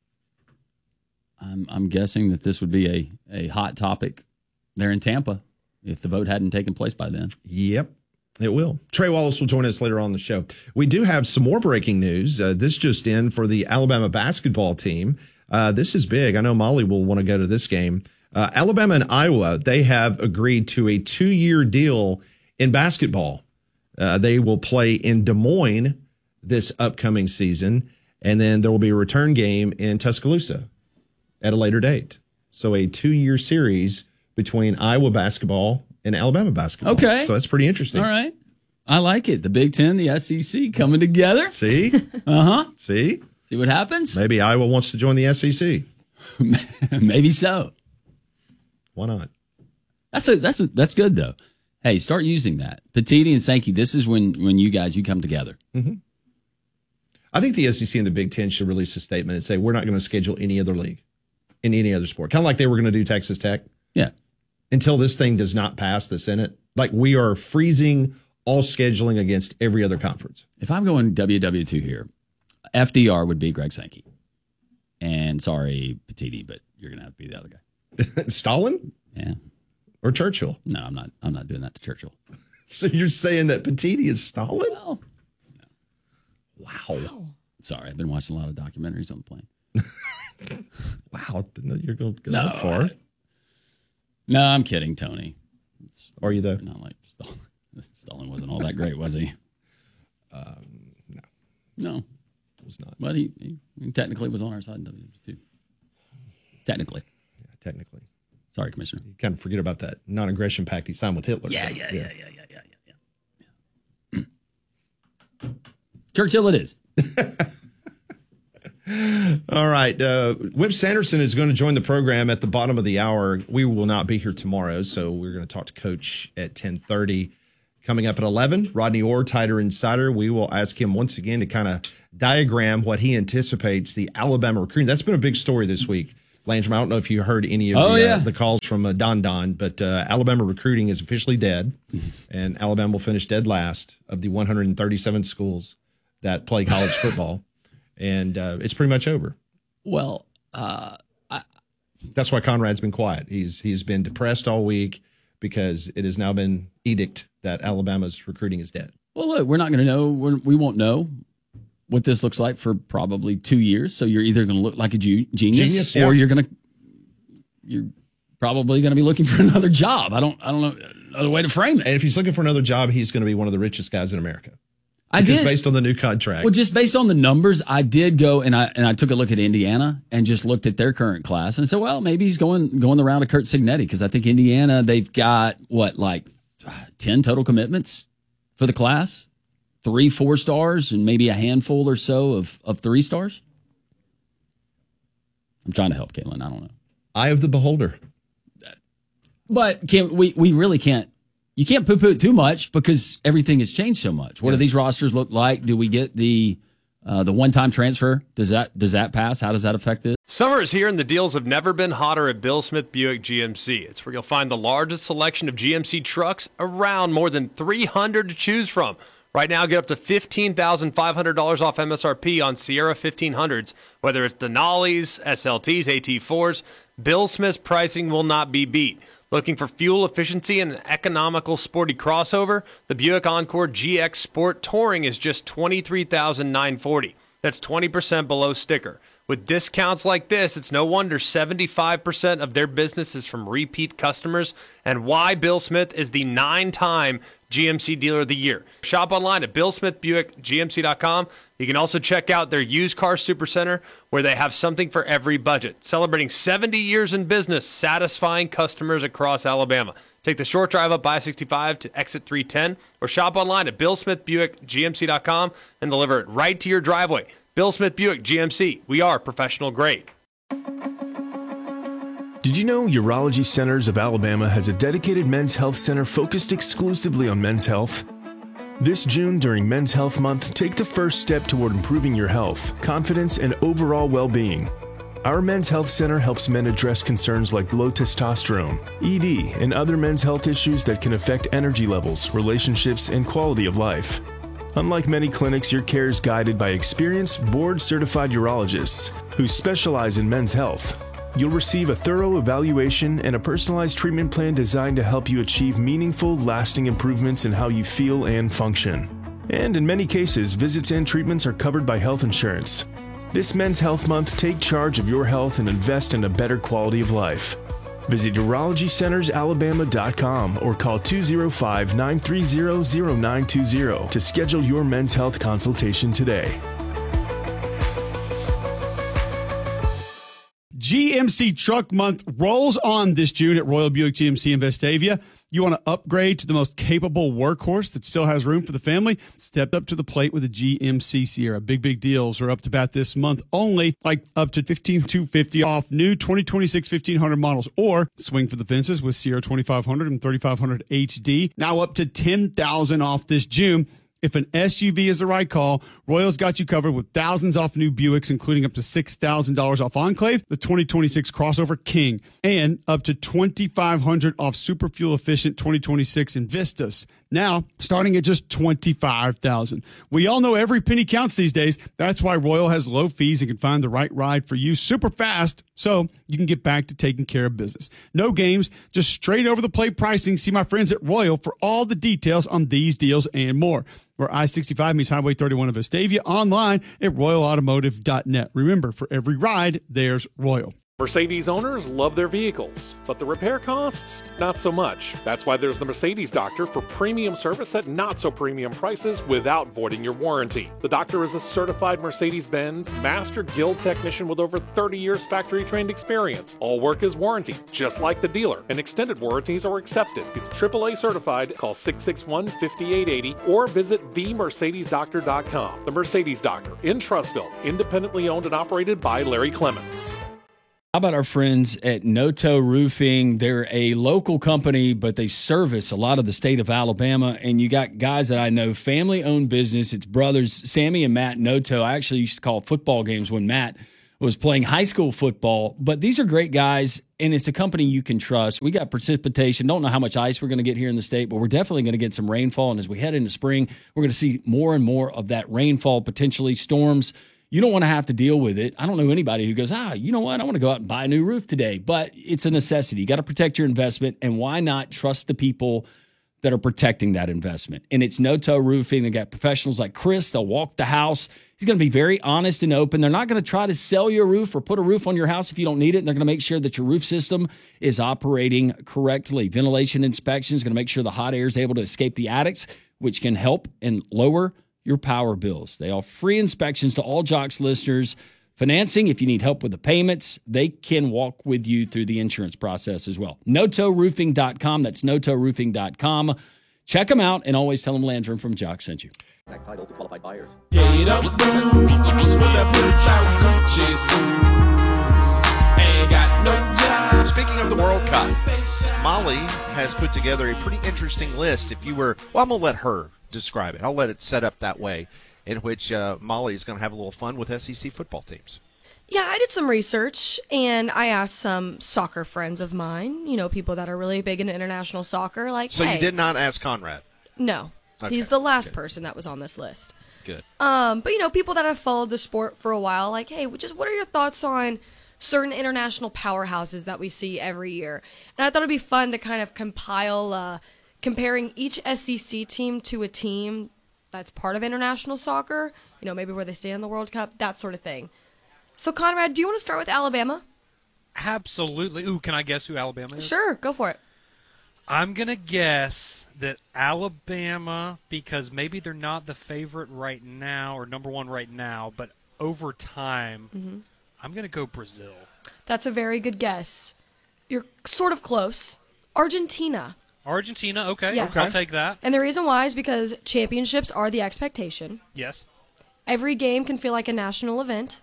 [SPEAKER 3] I'm I'm guessing that this would be a, a hot topic there in Tampa if the vote hadn't taken place by then.
[SPEAKER 2] Yep, it will. Trey Wallace will join us later on the show. We do have some more breaking news. Uh, this just in for the Alabama basketball team. Uh, this is big. I know Molly will want to go to this game. Uh, Alabama and Iowa, they have agreed to a two-year deal in basketball. Uh, they will play in Des Moines this upcoming season. And then there will be a return game in Tuscaloosa at a later date. So a two-year series between Iowa basketball and Alabama basketball.
[SPEAKER 3] Okay.
[SPEAKER 2] So that's pretty interesting.
[SPEAKER 3] All right. I like it. The Big Ten, the S E C coming together.
[SPEAKER 2] See?
[SPEAKER 3] Uh-huh.
[SPEAKER 2] See?
[SPEAKER 3] See what happens?
[SPEAKER 2] Maybe Iowa wants to join the S E C.
[SPEAKER 3] Maybe so.
[SPEAKER 2] Why not?
[SPEAKER 3] That's a, that's a, that's good, though. Hey, start using that. Petiti and Sankey, this is when, when you guys, you come together.
[SPEAKER 2] Mm-hmm. I think the S E C and the Big Ten should release a statement and say, we're not going to schedule any other league in any other sport. Kind of like they were going to do Texas Tech.
[SPEAKER 3] Yeah.
[SPEAKER 2] Until this thing does not pass the Senate. Like we are freezing all scheduling against every other conference.
[SPEAKER 3] If I'm going W W two here, F D R would be Greg Sankey. And sorry, Petiti, but you're going to have to be the other guy.
[SPEAKER 2] Stalin?
[SPEAKER 3] Yeah.
[SPEAKER 2] Or Churchill?
[SPEAKER 3] No, I'm not. I'm not doing that to Churchill.
[SPEAKER 2] So you're saying that Petiti is Stalin?
[SPEAKER 3] Well,
[SPEAKER 2] Wow.
[SPEAKER 3] Sorry, I've been watching a lot of documentaries on the plane.
[SPEAKER 2] Wow. Didn't know you're going to go
[SPEAKER 3] no,
[SPEAKER 2] that far.
[SPEAKER 3] I, no, I'm kidding, Tony.
[SPEAKER 2] It's, Are you though?
[SPEAKER 3] Not like Stalin. Stalin wasn't all that great, was he?
[SPEAKER 2] Um, no.
[SPEAKER 3] No.
[SPEAKER 2] It was not.
[SPEAKER 3] But he, he, he technically was on our side in W W two. Technically.
[SPEAKER 2] Yeah, technically.
[SPEAKER 3] Sorry, Commissioner.
[SPEAKER 2] You kind of forget about that non-aggression pact he signed with Hitler.
[SPEAKER 3] Yeah, yeah, yeah, yeah, yeah, yeah, yeah, yeah. Churchill it is.
[SPEAKER 2] All right. Uh, Whip Sanderson is going to join the program at the bottom of the hour. We will not be here tomorrow, so we're going to talk to Coach at ten thirty. Coming up at eleven, Rodney Orr, Tider Insider. We will ask him once again to kind of diagram what he anticipates the Alabama recruiting. That's been a big story this week. Landrum, I don't know if you heard any of
[SPEAKER 3] oh,
[SPEAKER 2] the,
[SPEAKER 3] yeah.
[SPEAKER 2] uh, the calls from uh, Don Don, but uh, Alabama recruiting is officially dead, and Alabama will finish dead last of the one hundred thirty-seven schools that play college football, and uh, it's pretty much over.
[SPEAKER 3] Well, uh, I,
[SPEAKER 2] that's why Conrad's been quiet. He's he's been depressed all week because it has now been edict that Alabama's recruiting is dead.
[SPEAKER 3] Well, look, we're not going to know. We're, we won't know what this looks like for probably two years. So you're either going to look like a ju- genius,
[SPEAKER 2] genius
[SPEAKER 3] or
[SPEAKER 2] yeah.
[SPEAKER 3] you're going to you're probably going to be looking for another job. I don't I don't know another way to frame it.
[SPEAKER 2] And if he's looking for another job, he's going to be one of the richest guys in America.
[SPEAKER 3] I
[SPEAKER 2] because
[SPEAKER 3] did
[SPEAKER 2] based on the new contract.
[SPEAKER 3] Well, just based on the numbers, I did go and I and I took a look at Indiana and just looked at their current class and said, well, maybe he's going going the round of Kurt Signetti, because I think Indiana, they've got what, like ten total commitments for the class, three four stars and maybe a handful or so of of three stars. I'm trying to help Caitlin. I don't know.
[SPEAKER 2] Eye of the beholder.
[SPEAKER 3] But can we we really can't. You can't poo-poo it too much because everything has changed so much. What
[SPEAKER 2] yeah.
[SPEAKER 3] do these rosters look like? Do we get the uh, the one-time transfer? Does that does that pass? How does that affect this?
[SPEAKER 12] Summer is here and the deals have never been hotter at Bill Smith Buick G M C. It's where you'll find the largest selection of G M C trucks around, more than three hundred to choose from. Right now, get up to fifteen thousand five hundred dollars off M S R P on Sierra fifteen hundreds. Whether it's Denali's, S L Ts, A T fours, Bill Smith's pricing will not be beat. Looking for fuel efficiency and an economical sporty crossover? The Buick Encore G X Sport Touring is just twenty-three thousand nine hundred forty dollars. That's twenty percent below sticker. With discounts like this, it's no wonder seventy-five percent of their business is from repeat customers, and why Bill Smith is the nine-time G M C Dealer of the Year. Shop online at bill smith buick g m c dot com. You can also check out their used car supercenter, where they have something for every budget. Celebrating seventy years in business, satisfying customers across Alabama. Take the short drive up I sixty-five to exit three ten, or shop online at bill smith buick g m c dot com and deliver it right to your driveway. Bill Smith Buick G M C. We are professional grade.
[SPEAKER 13] Did you know Urology Centers of Alabama has a dedicated men's health center focused exclusively on men's health? This June, during Men's Health Month, take the first step toward improving your health, confidence, and overall well-being. Our Men's Health Center helps men address concerns like low testosterone, E D, and other men's health issues that can affect energy levels, relationships, and quality of life. Unlike many clinics, your care is guided by experienced, board-certified urologists who specialize in men's health. You'll receive a thorough evaluation and a personalized treatment plan designed to help you achieve meaningful, lasting improvements in how you feel and function. And in many cases, visits and treatments are covered by health insurance. This Men's Health Month, take charge of your health and invest in a better quality of life. Visit urology centers alabama dot com or call two oh five, nine three zero, zero nine two zero to schedule your men's health consultation today.
[SPEAKER 14] G M C Truck Month rolls on this June at Royal Buick G M C in Vestavia. You want to upgrade to the most capable workhorse that still has room for the family? Step up to the plate with a G M C Sierra. Big, big deals are up to bat this month only, like up to fifteen thousand two hundred fifty dollars off new twenty twenty-six fifteen hundred models, or swing for the fences with Sierra twenty-five hundred and thirty-five hundred H D. Now up to ten thousand dollars off this June. If an S U V is the right call, Royal's got you covered with thousands off new Buicks, including up to six thousand dollars off Enclave, the twenty twenty-six Crossover King, and up to twenty-five hundred dollars off super fuel efficient twenty twenty-six Invistas. Now, starting at just twenty-five thousand dollars. We all know every penny counts these days. That's why Royal has low fees and can find the right ride for you super fast, so you can get back to taking care of business. No games, just straight over the plate pricing. See my friends at Royal for all the details on these deals and more. Where I sixty-five meets Highway thirty-one of Vestavia, online at royal automotive dot net. Remember, for every ride, there's Royal.
[SPEAKER 8] Mercedes owners love their vehicles, but the repair costs, not so much. That's why there's the Mercedes Doctor for premium service at not so premium prices without voiding your warranty. The Doctor is a certified Mercedes-Benz Master Guild technician with over thirty years factory trained experience. All work is warranted, just like the dealer, and extended warranties are accepted. He's triple A certified. Call six six one, five eight eight zero or visit the mercedes doctor dot com. The Mercedes Doctor in Trussville, independently owned and operated by Larry Clements.
[SPEAKER 3] How about our friends at Noto Roofing? They're a local company, but they service a lot of the state of Alabama. And you got guys that I know, family-owned business. It's brothers, Sammy and Matt Noto. I actually used to call football games when Matt was playing high school football. But these are great guys, and it's a company you can trust. We got precipitation. Don't know how much ice we're going to get here in the state, but we're definitely going to get some rainfall. And as we head into spring, we're going to see more and more of that rainfall, potentially storms. You don't want to have to deal with it. I don't know anybody who goes, ah, you know what? I want to go out and buy a new roof today. But it's a necessity. You got to protect your investment. And why not trust the people that are protecting that investment? And it's Noto Roofing. They got professionals like Chris. They'll walk the house. He's going to be very honest and open. They're not going to try to sell you a roof or put a roof on your house if you don't need it. And they're going to make sure that your roof system is operating correctly. Ventilation inspection is going to make sure the hot air is able to escape the attics, which can help and lower your power bills. They offer free inspections to all Jocks listeners. Financing, if you need help with the payments, they can walk with you through the insurance process as well. Noto Roofing dot com. That's Noto Roofing dot com. Check them out and always tell them Landrum from Jocks sent you.
[SPEAKER 15] Title to qualified buyers.
[SPEAKER 16] Speaking of the World Cup, Molly has put together a pretty interesting list. If you were, well, I'm going to let her describe it. I'll let it set up that way, in which uh, Molly is going to have a little fun with S E C football teams.
[SPEAKER 17] Yeah, I did some research, and I asked some soccer friends of mine, you know, people that are really big into international soccer, like,
[SPEAKER 16] So
[SPEAKER 17] hey,
[SPEAKER 16] you did not ask Conrad?
[SPEAKER 17] No.
[SPEAKER 16] Okay.
[SPEAKER 17] He's the last person that was on this list.
[SPEAKER 16] Good.
[SPEAKER 17] Um, but, you know, people that have followed the sport for a while, like, hey, just what are your thoughts on certain international powerhouses that we see every year? And I thought it'd be fun to kind of compile uh, comparing each S E C team to a team that's part of international soccer, you know, maybe where they stay in the World Cup, that sort of thing. So, Conrad, do you want to start with Alabama?
[SPEAKER 4] Absolutely. Ooh, can I guess who Alabama is?
[SPEAKER 17] Sure, go for it.
[SPEAKER 4] I'm going to guess that Alabama, because maybe they're not the favorite right now or number one right now, but over time,
[SPEAKER 17] Mm-hmm.
[SPEAKER 4] I'm going to go Brazil.
[SPEAKER 17] That's a very good guess. You're sort of close. Argentina.
[SPEAKER 4] Argentina, okay.
[SPEAKER 17] Yes.
[SPEAKER 4] I'll take that.
[SPEAKER 17] And the reason why is because championships are the expectation.
[SPEAKER 4] Yes.
[SPEAKER 17] Every game can feel like a national event.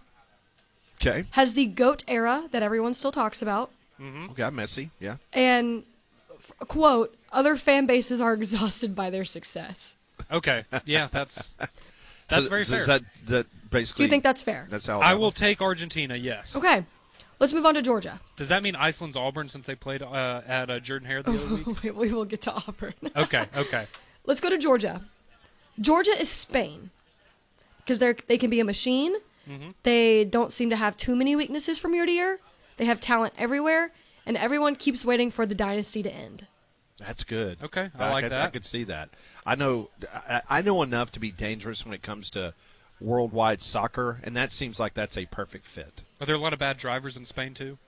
[SPEAKER 16] Okay.
[SPEAKER 17] Has the GOAT era that everyone still talks about.
[SPEAKER 4] Mm-hmm.
[SPEAKER 16] Okay, Messi, yeah.
[SPEAKER 17] And, f- quote, other fan bases are exhausted by their success.
[SPEAKER 4] Okay. Yeah, that's that's
[SPEAKER 16] so,
[SPEAKER 4] very
[SPEAKER 16] so
[SPEAKER 4] fair.
[SPEAKER 16] Is that, that basically?
[SPEAKER 17] Do you think that's fair?
[SPEAKER 16] That's how
[SPEAKER 4] I will take Argentina, yes.
[SPEAKER 17] Okay. Let's move on to Georgia.
[SPEAKER 4] Does that mean Iceland's Auburn since they played uh, at uh, Jordan Hare the other week?
[SPEAKER 17] we will get to Auburn.
[SPEAKER 4] Okay, okay.
[SPEAKER 17] Let's go to Georgia. Georgia is Spain because they they can be a machine.
[SPEAKER 4] Mm-hmm.
[SPEAKER 17] They don't seem to have too many weaknesses from year to year. They have talent everywhere, and everyone keeps waiting for the dynasty to end.
[SPEAKER 16] That's good.
[SPEAKER 4] Okay, I like
[SPEAKER 16] could,
[SPEAKER 4] that.
[SPEAKER 16] I could see that. I know I, I know enough to be dangerous when it comes to worldwide soccer, and that seems like that's a perfect fit.
[SPEAKER 4] Are there a lot of bad drivers in Spain, too?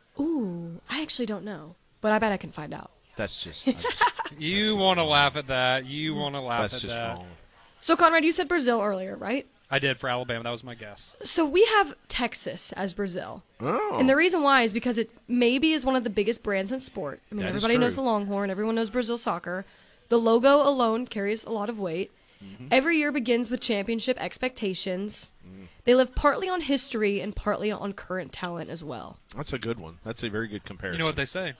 [SPEAKER 17] Ooh, I actually don't know, but I bet I can find out.
[SPEAKER 16] That's just... I just
[SPEAKER 4] you want to laugh at that. You want to laugh
[SPEAKER 16] that's
[SPEAKER 4] at
[SPEAKER 16] just
[SPEAKER 4] that.
[SPEAKER 16] wrong.
[SPEAKER 17] So, Conrad, you said Brazil earlier, right?
[SPEAKER 4] I did for Alabama. That was my guess.
[SPEAKER 17] So we have Texas as Brazil.
[SPEAKER 16] Oh.
[SPEAKER 17] And the reason why is because it maybe is one of the biggest brands in sport. I mean,
[SPEAKER 16] That is
[SPEAKER 17] everybody
[SPEAKER 16] true.
[SPEAKER 17] knows the Longhorn. Everyone knows Brazil soccer. The logo alone carries a lot of weight.
[SPEAKER 16] Mm-hmm.
[SPEAKER 17] Every year begins with championship expectations.
[SPEAKER 16] Mm.
[SPEAKER 17] They live partly on history and partly on current talent as well.
[SPEAKER 16] That's a good one. That's a very good comparison.
[SPEAKER 4] You know what they say?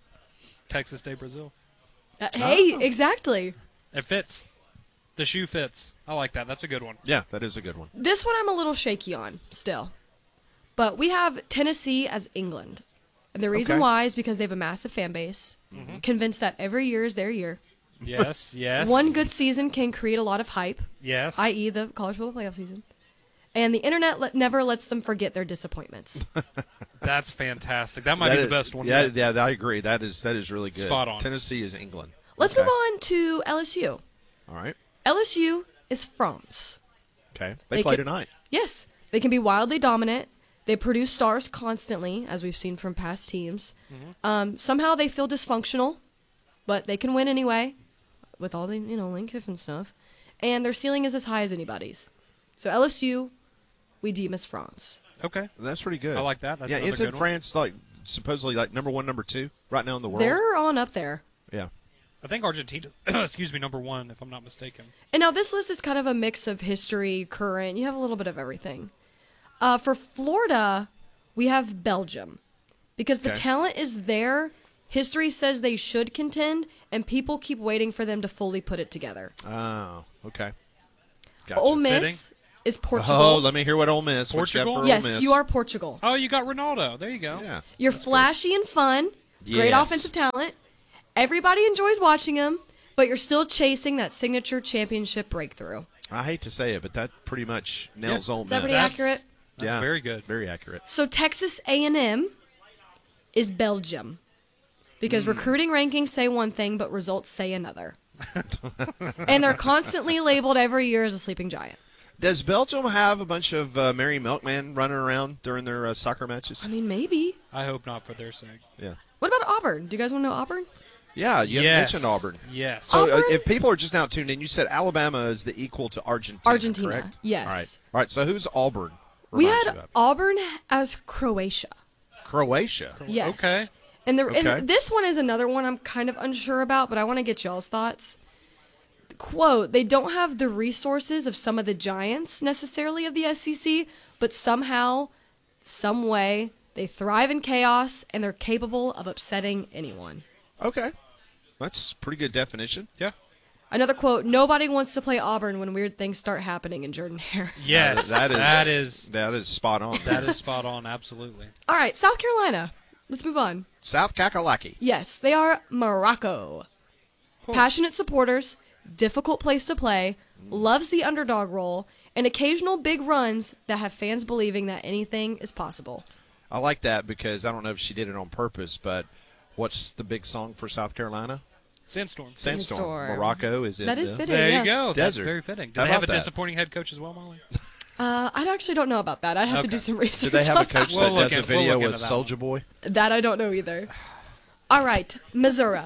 [SPEAKER 4] Texas Day, Brazil.
[SPEAKER 17] Uh, hey,
[SPEAKER 16] Oh.
[SPEAKER 17] exactly.
[SPEAKER 4] It fits. The shoe fits. I like that. That's a good one.
[SPEAKER 16] Yeah, that is a good one.
[SPEAKER 17] This one I'm a little shaky on still. But we have Tennessee as England. And the reason
[SPEAKER 16] Okay.
[SPEAKER 17] why is because they have a massive fan base,
[SPEAKER 4] Mm-hmm.
[SPEAKER 17] convinced that every year is their year.
[SPEAKER 4] Yes, yes.
[SPEAKER 17] One good season can create a lot of hype,
[SPEAKER 4] Yes.
[SPEAKER 17] that is the college football playoff season. And the internet let, never lets them forget their disappointments.
[SPEAKER 4] That's fantastic. That might
[SPEAKER 16] That
[SPEAKER 4] be
[SPEAKER 16] is-
[SPEAKER 4] the best one.
[SPEAKER 16] Yeah,
[SPEAKER 4] yet.
[SPEAKER 16] yeah, I agree. That is that is really good.
[SPEAKER 4] Spot on.
[SPEAKER 16] Tennessee is England.
[SPEAKER 17] Let's
[SPEAKER 16] Okay.
[SPEAKER 17] move on to L S U.
[SPEAKER 16] All right.
[SPEAKER 17] L S U is France.
[SPEAKER 16] Okay. They,
[SPEAKER 17] They
[SPEAKER 16] play
[SPEAKER 17] can-
[SPEAKER 16] tonight.
[SPEAKER 17] Yes, they can be wildly dominant. They produce stars constantly, as we've seen from past teams.
[SPEAKER 4] Mhm.
[SPEAKER 17] Um, somehow they feel dysfunctional, but they can win anyway with all the, you know, Lane Kiffin stuff. And their ceiling is as high as anybody's. So L S U, we deem as France.
[SPEAKER 4] Okay.
[SPEAKER 16] That's pretty good.
[SPEAKER 4] I like that. That's
[SPEAKER 16] yeah,
[SPEAKER 4] another
[SPEAKER 16] isn't
[SPEAKER 4] good one.
[SPEAKER 16] France like supposedly like number one, number two right now in the world?
[SPEAKER 17] They're on up there.
[SPEAKER 16] Yeah.
[SPEAKER 4] I think Argentina, excuse me, number one, if I'm not mistaken.
[SPEAKER 17] And now this list is kind of a mix of history, current. You have a little bit of everything. Uh, for Florida, we have Belgium. Because the
[SPEAKER 16] Okay.
[SPEAKER 17] talent is there, history says they should contend, and people keep waiting for them to fully put it together.
[SPEAKER 16] Oh, okay. Gotcha.
[SPEAKER 17] Ole Miss is Portugal.
[SPEAKER 16] Oh, let me hear what Ole Miss. What you got for Ole
[SPEAKER 17] Yes,
[SPEAKER 16] Miss?
[SPEAKER 17] you are Portugal.
[SPEAKER 4] Oh, you got Ronaldo. There you go.
[SPEAKER 16] Yeah.
[SPEAKER 17] You're flashy and fun, great
[SPEAKER 16] Yes.
[SPEAKER 17] offensive talent. Everybody enjoys watching them, but you're still chasing that signature championship breakthrough.
[SPEAKER 16] I hate to say it, but that pretty much nails
[SPEAKER 4] Yeah.
[SPEAKER 16] Ole
[SPEAKER 17] Is that
[SPEAKER 16] Miss.
[SPEAKER 17] pretty accurate?
[SPEAKER 4] That's
[SPEAKER 16] yeah,
[SPEAKER 4] very good.
[SPEAKER 16] Very accurate.
[SPEAKER 17] So Texas A and M is Belgium. Because
[SPEAKER 16] Hmm.
[SPEAKER 17] recruiting rankings say one thing, but results say another. And they're constantly labeled every year as a sleeping giant.
[SPEAKER 16] Does Belgium have a bunch of uh, Mary Milkman running around during their uh, soccer matches?
[SPEAKER 17] I mean, maybe.
[SPEAKER 4] I hope not for their sake.
[SPEAKER 16] Yeah.
[SPEAKER 17] What about Auburn? Do you guys want to know Auburn?
[SPEAKER 16] Yeah, you
[SPEAKER 4] Yes.
[SPEAKER 16] mentioned Auburn.
[SPEAKER 4] Yes.
[SPEAKER 16] So uh,
[SPEAKER 17] Auburn?
[SPEAKER 16] if people are just now tuned in, you said Alabama is the equal to Argentina.
[SPEAKER 17] Argentina,
[SPEAKER 16] correct?
[SPEAKER 17] yes.
[SPEAKER 16] All right. All right. So who's Auburn?
[SPEAKER 17] We
[SPEAKER 16] Reminds
[SPEAKER 17] had
[SPEAKER 16] you of?
[SPEAKER 17] Auburn as Croatia.
[SPEAKER 16] Croatia.
[SPEAKER 17] Yes.
[SPEAKER 4] Okay.
[SPEAKER 17] And the
[SPEAKER 16] Okay.
[SPEAKER 17] and this one is another one I'm kind of unsure about, but I want to get y'all's thoughts. Quote, they don't have the resources of some of the giants necessarily of the S E C, but somehow, some way, they thrive in chaos and they're capable of upsetting anyone.
[SPEAKER 16] Okay. That's a pretty good definition.
[SPEAKER 4] Yeah.
[SPEAKER 17] Another quote, nobody wants to play Auburn when weird things start happening in Jordan Hare.
[SPEAKER 4] Yes.
[SPEAKER 16] That is
[SPEAKER 4] that is
[SPEAKER 16] that is spot on.
[SPEAKER 4] that is spot on. Absolutely.
[SPEAKER 17] All right, South Carolina. Let's move on.
[SPEAKER 16] South Kakalaki.
[SPEAKER 17] Yes, they are Morocco. Passionate supporters, difficult place to play, loves the underdog role, and occasional big runs that have fans believing that anything is possible.
[SPEAKER 16] I like that because I don't know if she did it on purpose, but what's the big song for South Carolina?
[SPEAKER 4] Sandstorm.
[SPEAKER 16] Sandstorm.
[SPEAKER 17] Sandstorm.
[SPEAKER 16] Morocco is in
[SPEAKER 17] That is
[SPEAKER 16] the
[SPEAKER 17] fitting.
[SPEAKER 4] There
[SPEAKER 17] yeah.
[SPEAKER 4] you go. That's
[SPEAKER 16] Desert.
[SPEAKER 4] very fitting. Do
[SPEAKER 16] How
[SPEAKER 4] they have a
[SPEAKER 16] about that?
[SPEAKER 4] disappointing head coach as well, Molly?
[SPEAKER 17] Uh, I actually don't know about that. I'd have to
[SPEAKER 4] Okay.
[SPEAKER 17] do some research.
[SPEAKER 16] Do they have a
[SPEAKER 17] on
[SPEAKER 16] coach
[SPEAKER 4] We'll
[SPEAKER 16] that
[SPEAKER 4] look
[SPEAKER 16] does a
[SPEAKER 4] in- we'll
[SPEAKER 16] video
[SPEAKER 4] look
[SPEAKER 16] with
[SPEAKER 4] into that
[SPEAKER 16] Soldier Boy?
[SPEAKER 17] that. That I don't know either. All right, Missouri.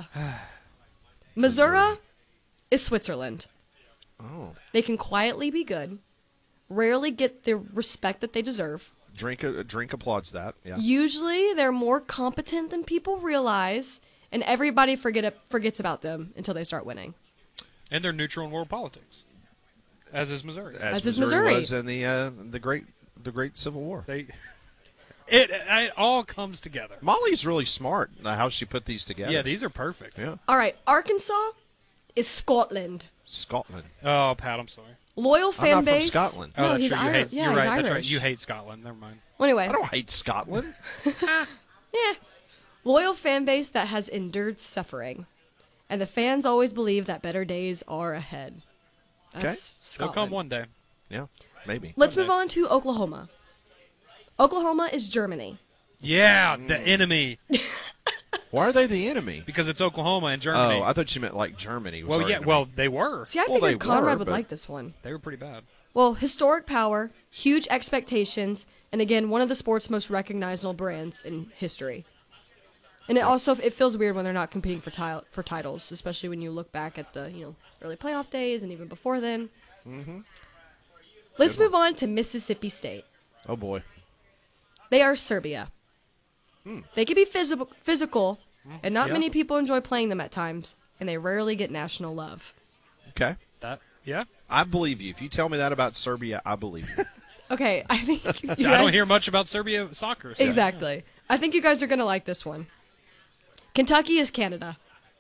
[SPEAKER 17] Missouri is Switzerland.
[SPEAKER 16] Oh.
[SPEAKER 17] They can quietly be good, rarely get the respect that they deserve.
[SPEAKER 16] Drink uh, drink applauds that. Yeah.
[SPEAKER 17] Usually, they're more competent than people realize, and everybody forget forgets about them until they start winning.
[SPEAKER 4] And they're neutral in world politics, as is Missouri.
[SPEAKER 16] As,
[SPEAKER 17] As is
[SPEAKER 16] Missouri,
[SPEAKER 17] Missouri.
[SPEAKER 16] was in the uh, the great the great Civil War.
[SPEAKER 4] They, it it all comes together.
[SPEAKER 16] Molly's really smart uh, how she put these together.
[SPEAKER 4] Yeah, these are perfect.
[SPEAKER 16] Yeah.
[SPEAKER 17] All right, Arkansas is Scotland.
[SPEAKER 16] Scotland.
[SPEAKER 4] Oh, Pat, I'm sorry.
[SPEAKER 17] Loyal fan
[SPEAKER 16] I'm not from
[SPEAKER 17] base.
[SPEAKER 16] Scotland.
[SPEAKER 4] Oh,
[SPEAKER 17] No,
[SPEAKER 4] that's
[SPEAKER 17] he's
[SPEAKER 4] true. You
[SPEAKER 17] Irish.
[SPEAKER 4] hate.
[SPEAKER 17] Yeah,
[SPEAKER 4] you're
[SPEAKER 17] he's
[SPEAKER 4] right. That's right.
[SPEAKER 17] Irish.
[SPEAKER 4] You hate Scotland. Never mind.
[SPEAKER 17] Well, anyway,
[SPEAKER 16] I don't hate Scotland.
[SPEAKER 17] yeah, loyal fan base that has endured suffering, and the fans always believe that better days are ahead. That's
[SPEAKER 16] Okay.
[SPEAKER 4] They'll
[SPEAKER 17] Scotland.
[SPEAKER 4] come one day.
[SPEAKER 16] Yeah, maybe.
[SPEAKER 17] Let's
[SPEAKER 4] One
[SPEAKER 17] move
[SPEAKER 4] day.
[SPEAKER 17] on to Oklahoma. Oklahoma is Germany.
[SPEAKER 4] Yeah, the enemy.
[SPEAKER 16] Why are they the enemy?
[SPEAKER 4] Because it's Oklahoma and Germany.
[SPEAKER 16] Oh, I thought you meant like Germany. Was
[SPEAKER 4] well,
[SPEAKER 16] our
[SPEAKER 4] yeah.
[SPEAKER 16] enemy.
[SPEAKER 4] Well, they were.
[SPEAKER 17] See, I
[SPEAKER 16] Well,
[SPEAKER 17] figured
[SPEAKER 16] they
[SPEAKER 17] Conrad
[SPEAKER 16] were,
[SPEAKER 17] would
[SPEAKER 16] but-
[SPEAKER 17] like this one.
[SPEAKER 4] They were pretty bad.
[SPEAKER 17] Well, historic power, huge expectations, and again, one of the sport's most recognizable brands in history. And it also it feels weird when they're not competing for ti- for titles, especially when you look back at the you know early playoff days and even before then.
[SPEAKER 16] Mm-hmm.
[SPEAKER 17] Let's move on to Mississippi State.
[SPEAKER 16] Oh boy.
[SPEAKER 17] They are Serbia.
[SPEAKER 16] Hmm.
[SPEAKER 17] They can be physical, physical, and not
[SPEAKER 4] Yeah.
[SPEAKER 17] many people enjoy playing them at times, and they rarely get national love.
[SPEAKER 16] Okay.
[SPEAKER 4] That. Yeah.
[SPEAKER 16] I believe you. If you tell me that about Serbia, I believe you.
[SPEAKER 17] Okay, I think you
[SPEAKER 4] I
[SPEAKER 17] guys-
[SPEAKER 4] don't hear much about Serbia soccer. so-
[SPEAKER 17] Exactly. I think you guys are going to like this one. Kentucky is Canada.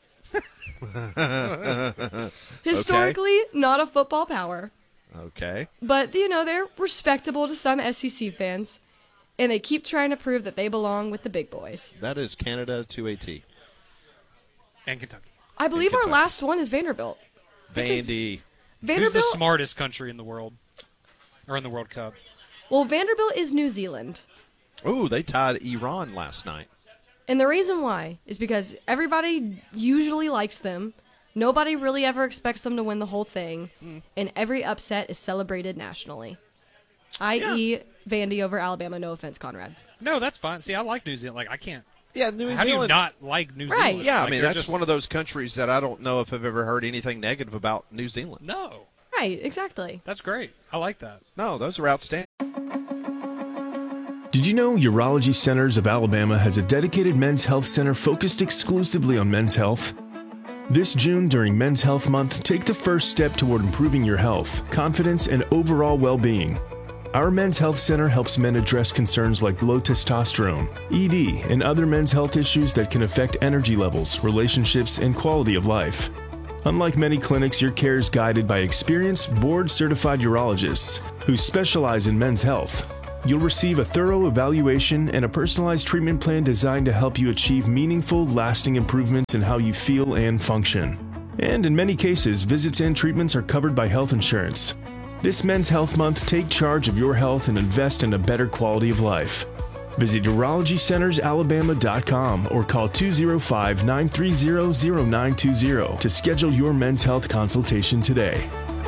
[SPEAKER 17] Historically, not a football power,
[SPEAKER 16] Okay.
[SPEAKER 17] but, you know, they're respectable to some S E C fans, and they keep trying to prove that they belong with the big boys.
[SPEAKER 16] That is Canada to a T.
[SPEAKER 4] And Kentucky.
[SPEAKER 17] I believe our
[SPEAKER 16] Kentucky.
[SPEAKER 17] last one is Vanderbilt.
[SPEAKER 16] Vandy.
[SPEAKER 4] Who's the
[SPEAKER 17] Vanderbilt,
[SPEAKER 4] smartest country in the world? Or in the World Cup?
[SPEAKER 17] well, Vanderbilt is New Zealand.
[SPEAKER 16] Ooh, they tied Iran last night.
[SPEAKER 17] And the reason why is because everybody usually likes them. Nobody really ever expects them to win the whole thing. And every upset is celebrated nationally. that is, Vandy over Alabama. No offense, Conrad.
[SPEAKER 4] No, that's fine. See, I like New Zealand. Like, I can't.
[SPEAKER 16] Yeah, New
[SPEAKER 4] How
[SPEAKER 16] Zealand.
[SPEAKER 4] do you not like New
[SPEAKER 17] Right.
[SPEAKER 4] Zealand?
[SPEAKER 16] Yeah, I
[SPEAKER 4] Like,
[SPEAKER 16] mean,
[SPEAKER 4] they're
[SPEAKER 16] that's
[SPEAKER 4] just-
[SPEAKER 16] one of those countries that I don't know if I've ever heard anything negative about New Zealand.
[SPEAKER 4] No.
[SPEAKER 17] Right, exactly.
[SPEAKER 4] That's great. I like that.
[SPEAKER 16] No, those are outstanding.
[SPEAKER 13] Did you know Urology Centers of Alabama has a dedicated men's health center focused exclusively on men's health? This June, during Men's Health Month, take the first step toward improving your health, confidence, and overall well-being. Our Men's Health Center helps men address concerns like low testosterone, E D, and other men's health issues that can affect energy levels, relationships, and quality of life. Unlike many clinics, your care is guided by experienced, board-certified urologists who specialize in men's health. You'll receive a thorough evaluation and a personalized treatment plan designed to help you achieve meaningful, lasting improvements in how you feel and function. And in many cases, visits and treatments are covered by health insurance. This Men's Health Month, take charge of your health and invest in a better quality of life. Visit urology centers alabama dot com or call two oh five, nine three zero, zero nine two zero to schedule your men's health consultation today.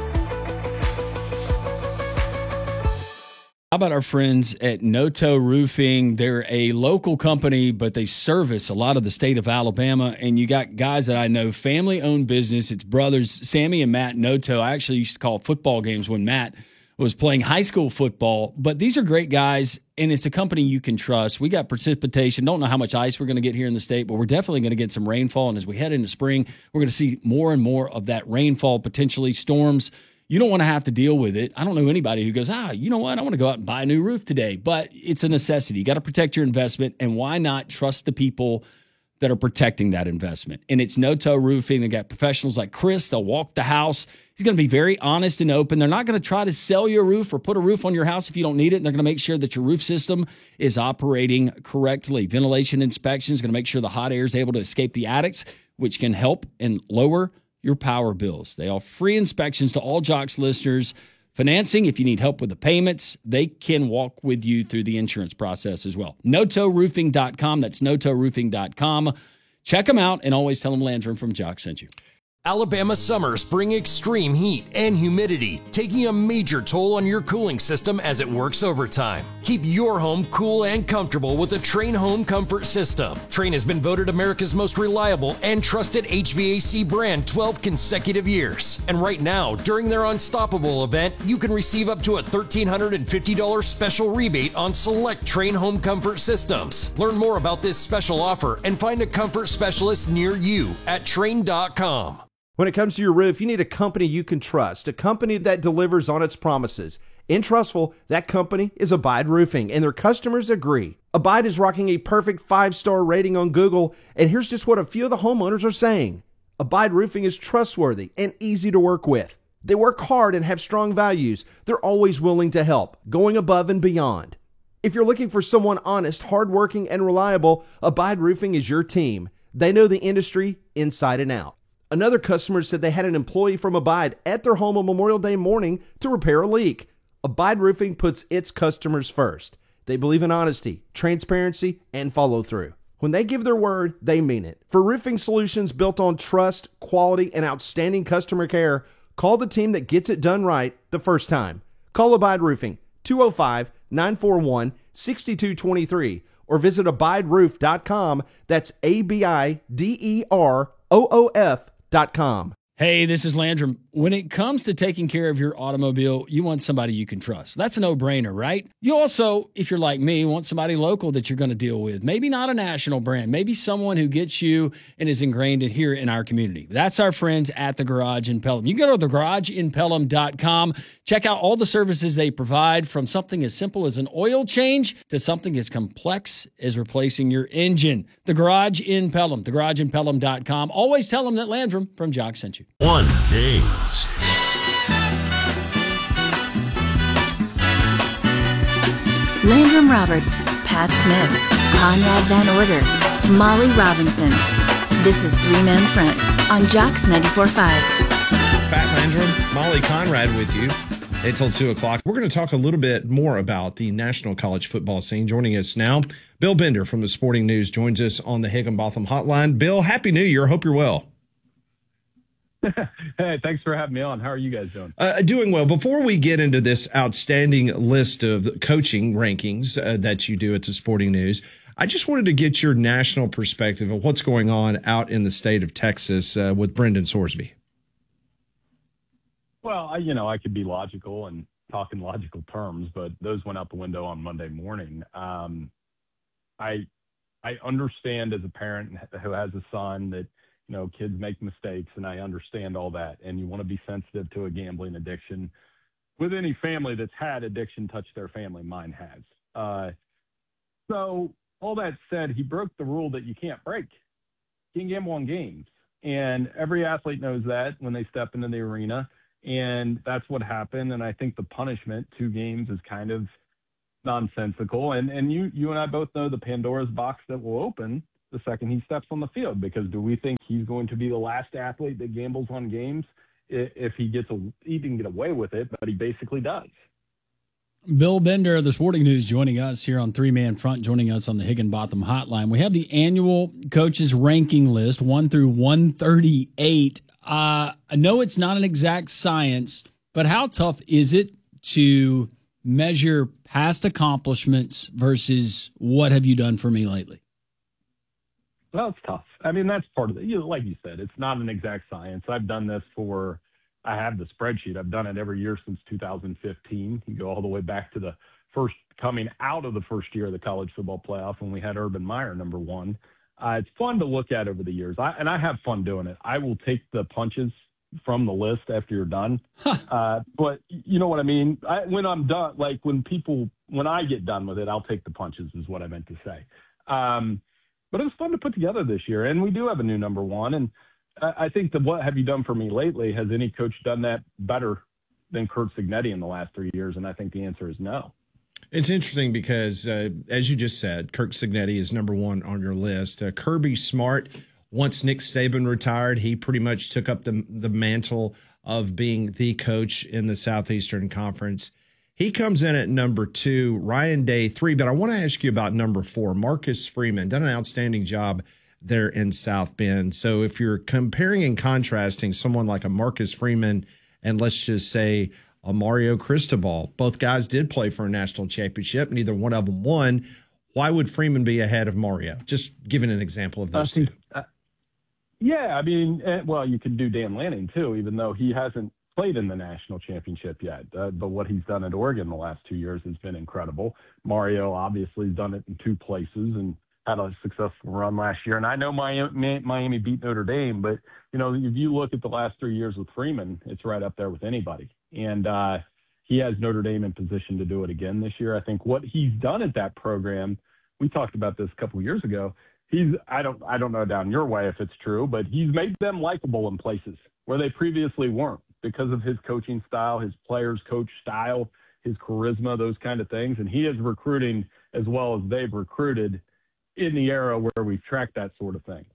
[SPEAKER 3] How about our friends at Noto Roofing? They're a local company, but they service a lot of the state of Alabama. And you got guys that I know, family-owned business. It's brothers, Sammy and Matt Noto. I actually used to call football games when Matt was playing high school football. But these are great guys, and it's a company you can trust. We got precipitation. Don't know how much ice we're going to get here in the state, but we're definitely going to get some rainfall. And as we head into spring, we're going to see more and more of that rainfall, potentially storms. You don't want to have to deal with it. I don't know anybody who goes, ah, you know what? I want to go out and buy a new roof today. But it's a necessity. You got to protect your investment. And why not trust the people that are protecting that investment? And it's Noto Roofing. They got professionals like Chris. They'll walk the house. He's going to be very honest and open. They're not going to try to sell you a roof or put a roof on your house if you don't need it. And they're going to make sure that your roof system is operating correctly. Ventilation inspection is going to make sure the hot air is able to escape the attics, which can help and lower your power bills. They offer free inspections to all Jocks listeners. Financing, if you need help with the payments, they can walk with you through the insurance process as well. Noto Roofing dot com. That's Noto Roofing dot com. Check them out and always tell them Landrum from Jocks sent you.
[SPEAKER 11] Alabama summers bring extreme heat and humidity, taking a major toll on your cooling system as it works overtime. Keep your home cool and comfortable with the Trane Home Comfort System. Trane has been voted America's most reliable and trusted H V A C brand twelve consecutive years. And right now, during their Unstoppable event, you can receive up to a one thousand three hundred fifty dollars special rebate on select Trane Home Comfort systems. Learn more about this special offer and find a comfort specialist near you at Trane dot com.
[SPEAKER 10] When it comes to your roof, you need a company you can trust, a company that delivers on its promises. In Trustful, that company is Abide Roofing, and their customers agree. Abide is rocking a perfect five-star rating on Google, and here's just what a few of the homeowners are saying. Abide Roofing is trustworthy and easy to work with. They work hard and have strong values. They're always willing to help, going above and beyond. If you're looking for someone honest, hardworking, and reliable, Abide Roofing is your team. They know the industry inside and out. Another customer said they had an employee from Abide at their home on Memorial Day morning to repair a leak. Abide Roofing puts its customers first. They believe in honesty, transparency, and follow through. When they give their word, they mean it. For roofing solutions built on trust, quality, and outstanding customer care, call the team that gets it done right the first time. Call Abide Roofing, two oh five, nine four one, six two two three, or visit abide roof dot com. That's A B I D E R O O F dot com.
[SPEAKER 3] Hey, this is Landrum. When it comes to taking care of your automobile, you want somebody you can trust. That's a no-brainer, right? You also, if you're like me, want somebody local that you're going to deal with. Maybe not a national brand. Maybe someone who gets you and is ingrained in here in our community. That's our friends at The Garage in Pelham. You can go to the garage in pelham dot com. Check out all the services they provide, from something as simple as an oil change to something as complex as replacing your engine. The Garage in Pelham. the garage in pelham dot com. Always tell them that Landrum from Jock sent you.
[SPEAKER 7] One days.
[SPEAKER 15] Landrum Roberts, Pat Smith, Conrad Van Order, Molly Robinson. This is Three Man Front on Jocks ninety-four point five.
[SPEAKER 2] Pat Landrum, Molly Conrad with you until two o'clock. We're going to talk a little bit more about the national college football scene. Joining us now, Bill Bender from the Sporting News joins us on the Higginbotham Hotline. Bill, Happy New Year. Hope you're well.
[SPEAKER 18] Hey, thanks for having me on. How are you guys doing?
[SPEAKER 2] Uh, doing well. Before we get into this outstanding list of coaching rankings uh, that you do at the Sporting News, I just wanted to get your national perspective of what's going on out in the state of Texas uh, with Brendan Sorsby.
[SPEAKER 18] Well, I, you know, I could be logical and talk in logical terms, but those went out the window on Monday morning. Um, I I understand as a parent who has a son that, you know, kids make mistakes, and I understand all that. And you want to be sensitive to a gambling addiction. With any family that's had addiction touch their family, mine has. Uh, so all that said, he broke the rule that you can't break. You can gamble on games. And every athlete knows that when they step into the arena. And that's what happened. And I think the punishment, two games, is kind of nonsensical. And and you you and I both know the Pandora's box that will open the second he steps on the field, because do we think he's going to be the last athlete that gambles on games if he gets a, he can get away with it, but he basically does.
[SPEAKER 3] Bill Bender of the Sporting News joining us here on Three Man Front, joining us on the Higginbotham Hotline. We have the annual coaches ranking list, one through one thirty-eight. Uh, I know it's not an exact science, but how tough is it to measure past accomplishments versus what have you done for me lately?
[SPEAKER 18] Well, it's tough. I mean, that's part of it. You know, like you said, it's not an exact science. I've done this for, I have the spreadsheet. I've done it every year since two thousand fifteen. You go all the way back to the first, coming out of the first year of the college football playoff when we had Urban Meyer number one. Uh, it's fun to look at over the years. I, and I have fun doing it. I will take the punches from the list after you're done. uh, but you know what I mean? I, when I'm done, like when people, when I get done with it, I'll take the punches is what I meant to say. Um, But it was fun to put together this year, and we do have a new number one. And I think the what have you done for me lately, has any coach done that better than Curt Cignetti in the last three years? And I think the answer is no.
[SPEAKER 2] It's interesting because, uh, as you just said, Curt Cignetti is number one on your list. Uh, Kirby Smart, once Nick Saban retired, he pretty much took up the the mantle of being the coach in the Southeastern Conference. He comes in at number two, Ryan Day three, but I want to ask you about number four, Marcus Freeman. Done an outstanding job there in South Bend. So if you're comparing and contrasting someone like a Marcus Freeman and let's just say a Mario Cristobal, both guys did play for a national championship. Neither one of them won. Why would Freeman be ahead of Mario? Just giving an example of those two.
[SPEAKER 18] Uh, yeah, I mean, well, you could do Dan Lanning too, even though he hasn't played in the national championship yet, uh, but what he's done at Oregon the last two years has been incredible. Mario obviously has done it in two places and had a successful run last year. And I know Miami, Miami beat Notre Dame, but you know, if you look at the last three years with Freeman, it's right up there with anybody. And uh, he has Notre Dame in position to do it again this year. I think what he's done at that program, we talked about this a couple of years ago. He's I don't I don't know down your way if it's true, but he's made them likable in places where they previously weren't, because of his coaching style, his players' coach style, his charisma, those kind of things. And he is recruiting as well as they've recruited in the era where we've tracked that sort of thing.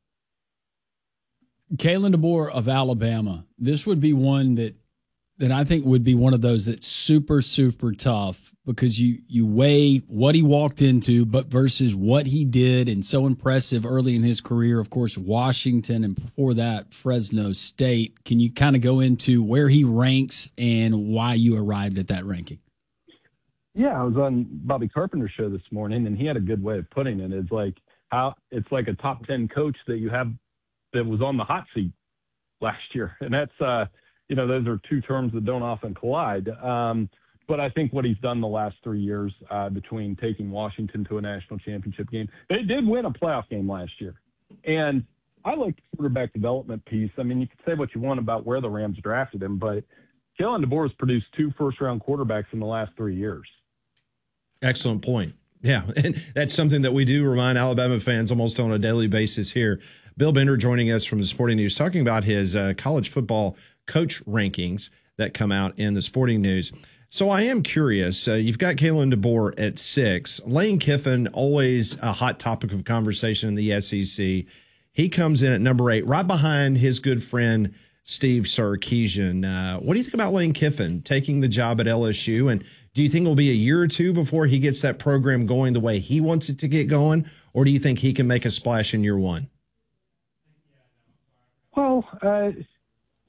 [SPEAKER 3] Kalen DeBoer of Alabama, this would be one that that I think would be one of those that's super, super tough, because you, you weigh what he walked into, but versus what he did, and so impressive early in his career, of course, Washington, and before that, Fresno State. Can you kind of go into where he ranks and why you arrived at that ranking?
[SPEAKER 18] Yeah, I was on Bobby Carpenter's show this morning, and he had a good way of putting it. It's like how it's like a top ten coach that you have that was on the hot seat last year. And that's, uh, you know, those are two terms that don't often collide. Um, but I think what he's done the last three years uh, between taking Washington to a national championship game, they did win a playoff game last year. And I like the quarterback development piece. I mean, you can say what you want about where the Rams drafted him, but Kalen DeBoer has produced two first-round quarterbacks in the last three years.
[SPEAKER 2] Excellent point. Yeah, and that's something that we do remind Alabama fans almost on a daily basis here. Bill Bender joining us from the Sporting News, talking about his uh, college football coach rankings that come out in the Sporting News. So I am curious. Uh, you've got Kalen DeBoer at six. Lane Kiffin, always a hot topic of conversation in the S E C. He comes in at number eight, right behind his good friend Steve Sarkisian. Uh, what do you think about Lane Kiffin taking the job at L S U? And do you think it'll be a year or two before he gets that program going the way he wants it to get going? Or do you think he can make a splash in year one?
[SPEAKER 18] Well, uh,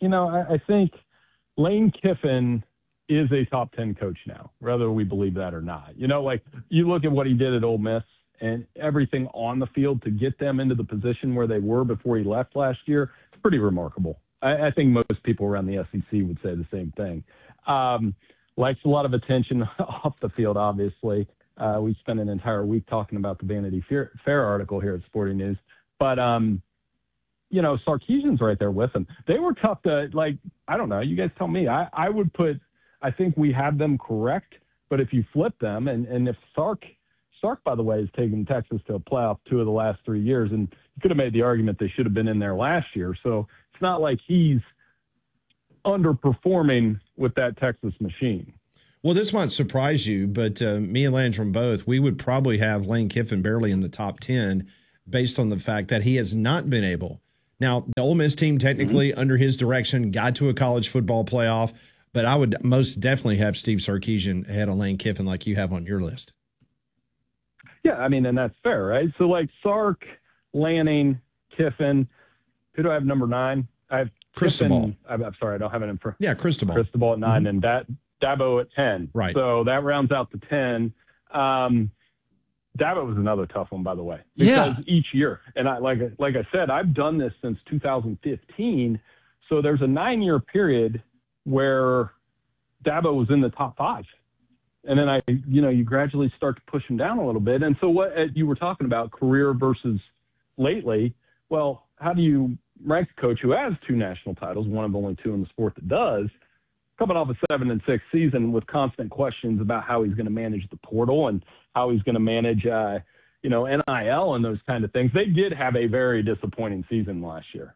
[SPEAKER 18] you know, I, I think Lane Kiffin is a top ten coach now, whether we believe that or not. You know, like you look at what he did at Ole Miss and everything on the field to get them into the position where they were before he left last year. It's pretty remarkable. I, I think most people around the S E C would say the same thing. Um, likes a lot of attention off the field, obviously. Uh, we spent an entire week talking about the Vanity Fair, Fair article here at Sporting News. But, um, you know, Sarkisian's right there with him. They were tough to, like, I don't know. You guys tell me. I, I would put – I think we have them correct. But if you flip them, and, and if Sark – Sark, by the way, has taken Texas to a playoff two of the last three years, and you could have made the argument they should have been in there last year. So it's not like he's underperforming with that Texas machine.
[SPEAKER 2] Well, this might surprise you, but uh, me and Landrum both, we would probably have Lane Kiffin barely in the top ten based on the fact that he has not been able. Now, the Ole Miss team technically mm-hmm. under his direction got to a college football playoff, but I would most definitely have Steve Sarkisian ahead of Lane Kiffin like you have on your list.
[SPEAKER 18] Yeah, I mean, and that's fair, right? So, like, Sark, Lanning, Kiffin. Who do I have number nine? I have
[SPEAKER 2] Cristobal.
[SPEAKER 18] I'm, I'm sorry, I don't have it in front.
[SPEAKER 2] Yeah, Cristobal.
[SPEAKER 18] Cristobal at nine,
[SPEAKER 2] mm-hmm.
[SPEAKER 18] and that Dabo at ten.
[SPEAKER 2] Right.
[SPEAKER 18] So that rounds out to ten. Um, Dabo was another tough one, by the way, because
[SPEAKER 3] yeah.
[SPEAKER 18] each year, and I like like I said, I've done this since two thousand fifteen. So there's a nine-year period where Dabo was in the top five. And then I, you know, you gradually start to push him down a little bit. And so what you were talking about, career versus lately, well, how do you rank a coach who has two national titles, one of only two in the sport that does, coming off a seven and six season with constant questions about how he's going to manage the portal and how he's going to manage, uh, you know, N I L and those kind of things. They did have a very disappointing season last year.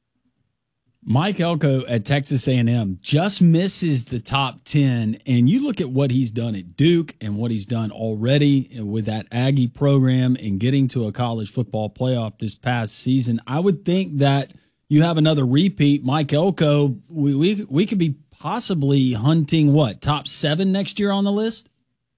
[SPEAKER 3] Mike Elko at Texas A and M just misses the top ten, and you look at what he's done at Duke and what he's done already with that Aggie program and getting to a college football playoff this past season. I would think that you have another repeat. Mike Elko, we we, we could be possibly hunting, what, top seven next year on the list?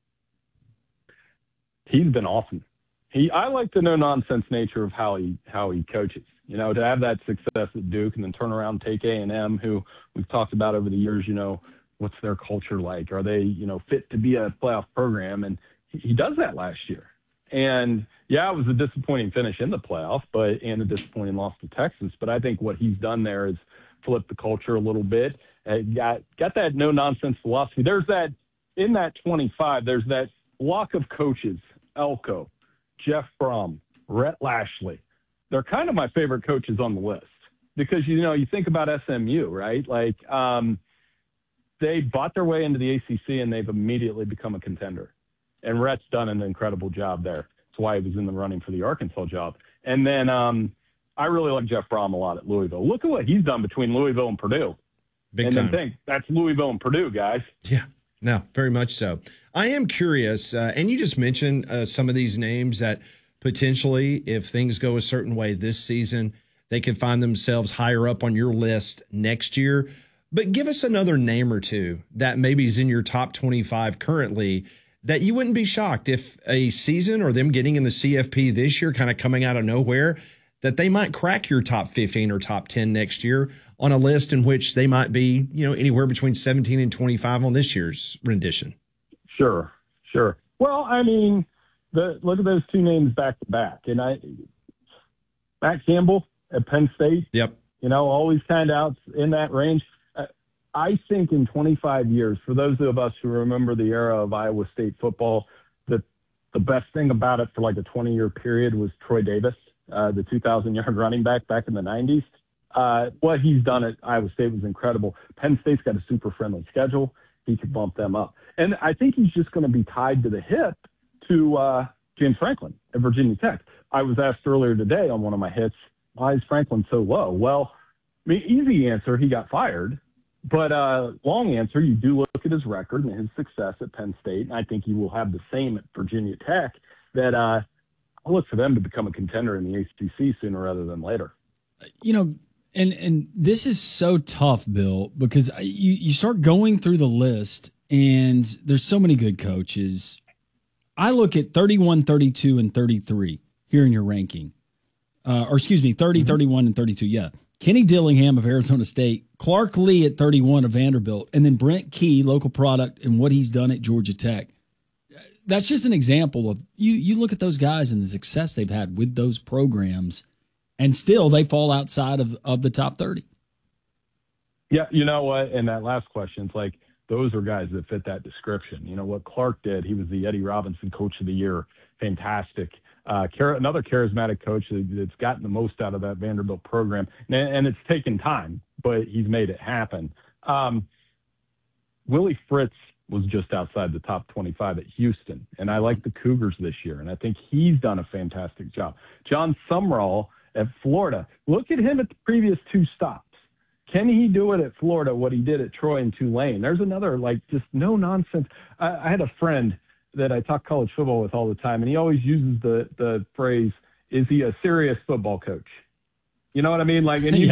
[SPEAKER 18] He's been awesome. He I like the no-nonsense nature of how he how he coaches. You know, to have that success at Duke and then turn around and take A and M, who we've talked about over the years, you know, what's their culture like? Are they, you know, fit to be a playoff program? And he does that last year. And, yeah, it was a disappointing finish in the playoff, but and a disappointing loss to Texas. But I think what he's done there is flip the culture a little bit. Uh, got, got that no-nonsense philosophy. There's that – in that twenty-five, there's that block of coaches, Elko, Jeff Brom, Rhett Lashley. They're kind of my favorite coaches on the list because, you know, you think about S M U, right? Like um, they bought their way into the A C C and they've immediately become a contender. And Rhett's done an incredible job there. That's why he was in the running for the Arkansas job. And then um, I really like Jeff Brom a lot at Louisville. Look at what he's done between Louisville and Purdue.
[SPEAKER 2] Big
[SPEAKER 18] and
[SPEAKER 2] time.
[SPEAKER 18] then think, that's Louisville and Purdue, guys.
[SPEAKER 2] Yeah, no, very much so. I am curious, uh, and you just mentioned uh, some of these names that – potentially, if things go a certain way this season, they could find themselves higher up on your list next year. But give us another name or two that maybe is in your top twenty-five currently that you wouldn't be shocked if a season or them getting in the C F P this year kind of coming out of nowhere, that they might crack your top fifteen or top ten next year on a list in which they might be, you know, anywhere between seventeen and twenty-five on this year's rendition.
[SPEAKER 18] Sure, sure. Well, I mean, The, look at those two names back to back. And I, Matt Campbell at Penn State.
[SPEAKER 2] Yep.
[SPEAKER 18] You know, always kind of out in that range. Uh, I think in twenty-five years, for those of us who remember the era of Iowa State football, the the best thing about it for like a twenty-year period was Troy Davis, uh, the two thousand yard running back back in the nineties. Uh, what he's done at Iowa State was incredible. Penn State's got a super friendly schedule. He could bump them up. And I think he's just going to be tied to the hip to uh, James Franklin at Virginia Tech. I was asked earlier today on one of my hits, why is Franklin so low? Well, I mean, easy answer, he got fired. But uh, long answer, you do look at his record and his success at Penn State, and I think he will have the same at Virginia Tech, that uh, I'll look for them to become a contender in the A C C sooner rather than later.
[SPEAKER 3] You know, and and this is so tough, Bill, because you, you start going through the list, and there's so many good coaches. I look at thirty-one, thirty-two, and thirty-three here in your ranking. Uh, or excuse me, thirty, mm-hmm. thirty-one, and thirty-two. Yeah. Kenny Dillingham of Arizona State, Clark Lee at thirty-one of Vanderbilt, and then Brent Key, local product, and what he's done at Georgia Tech. That's just an example of you. You look at those guys and the success they've had with those programs, and still they fall outside of, of the top thirty.
[SPEAKER 18] Yeah, you know what? And that last question, it's like those are guys that fit that description. You know what Clark did? He was the Eddie Robinson Coach of the Year. Fantastic. Uh, another charismatic coach that's gotten the most out of that Vanderbilt program. And, and it's taken time, but he's made it happen. Um, Willie Fritz was just outside the top twenty-five at Houston, and I like the Cougars this year, and I think he's done a fantastic job. John Sumrall at Florida. Look at him at the previous two stops. Can he do it at Florida, what he did at Troy and Tulane? There's another, like, just no nonsense. I, I had a friend that I talk college football with all the time, and he always uses the, the phrase, is he a serious football coach? You know what I mean? Like, and he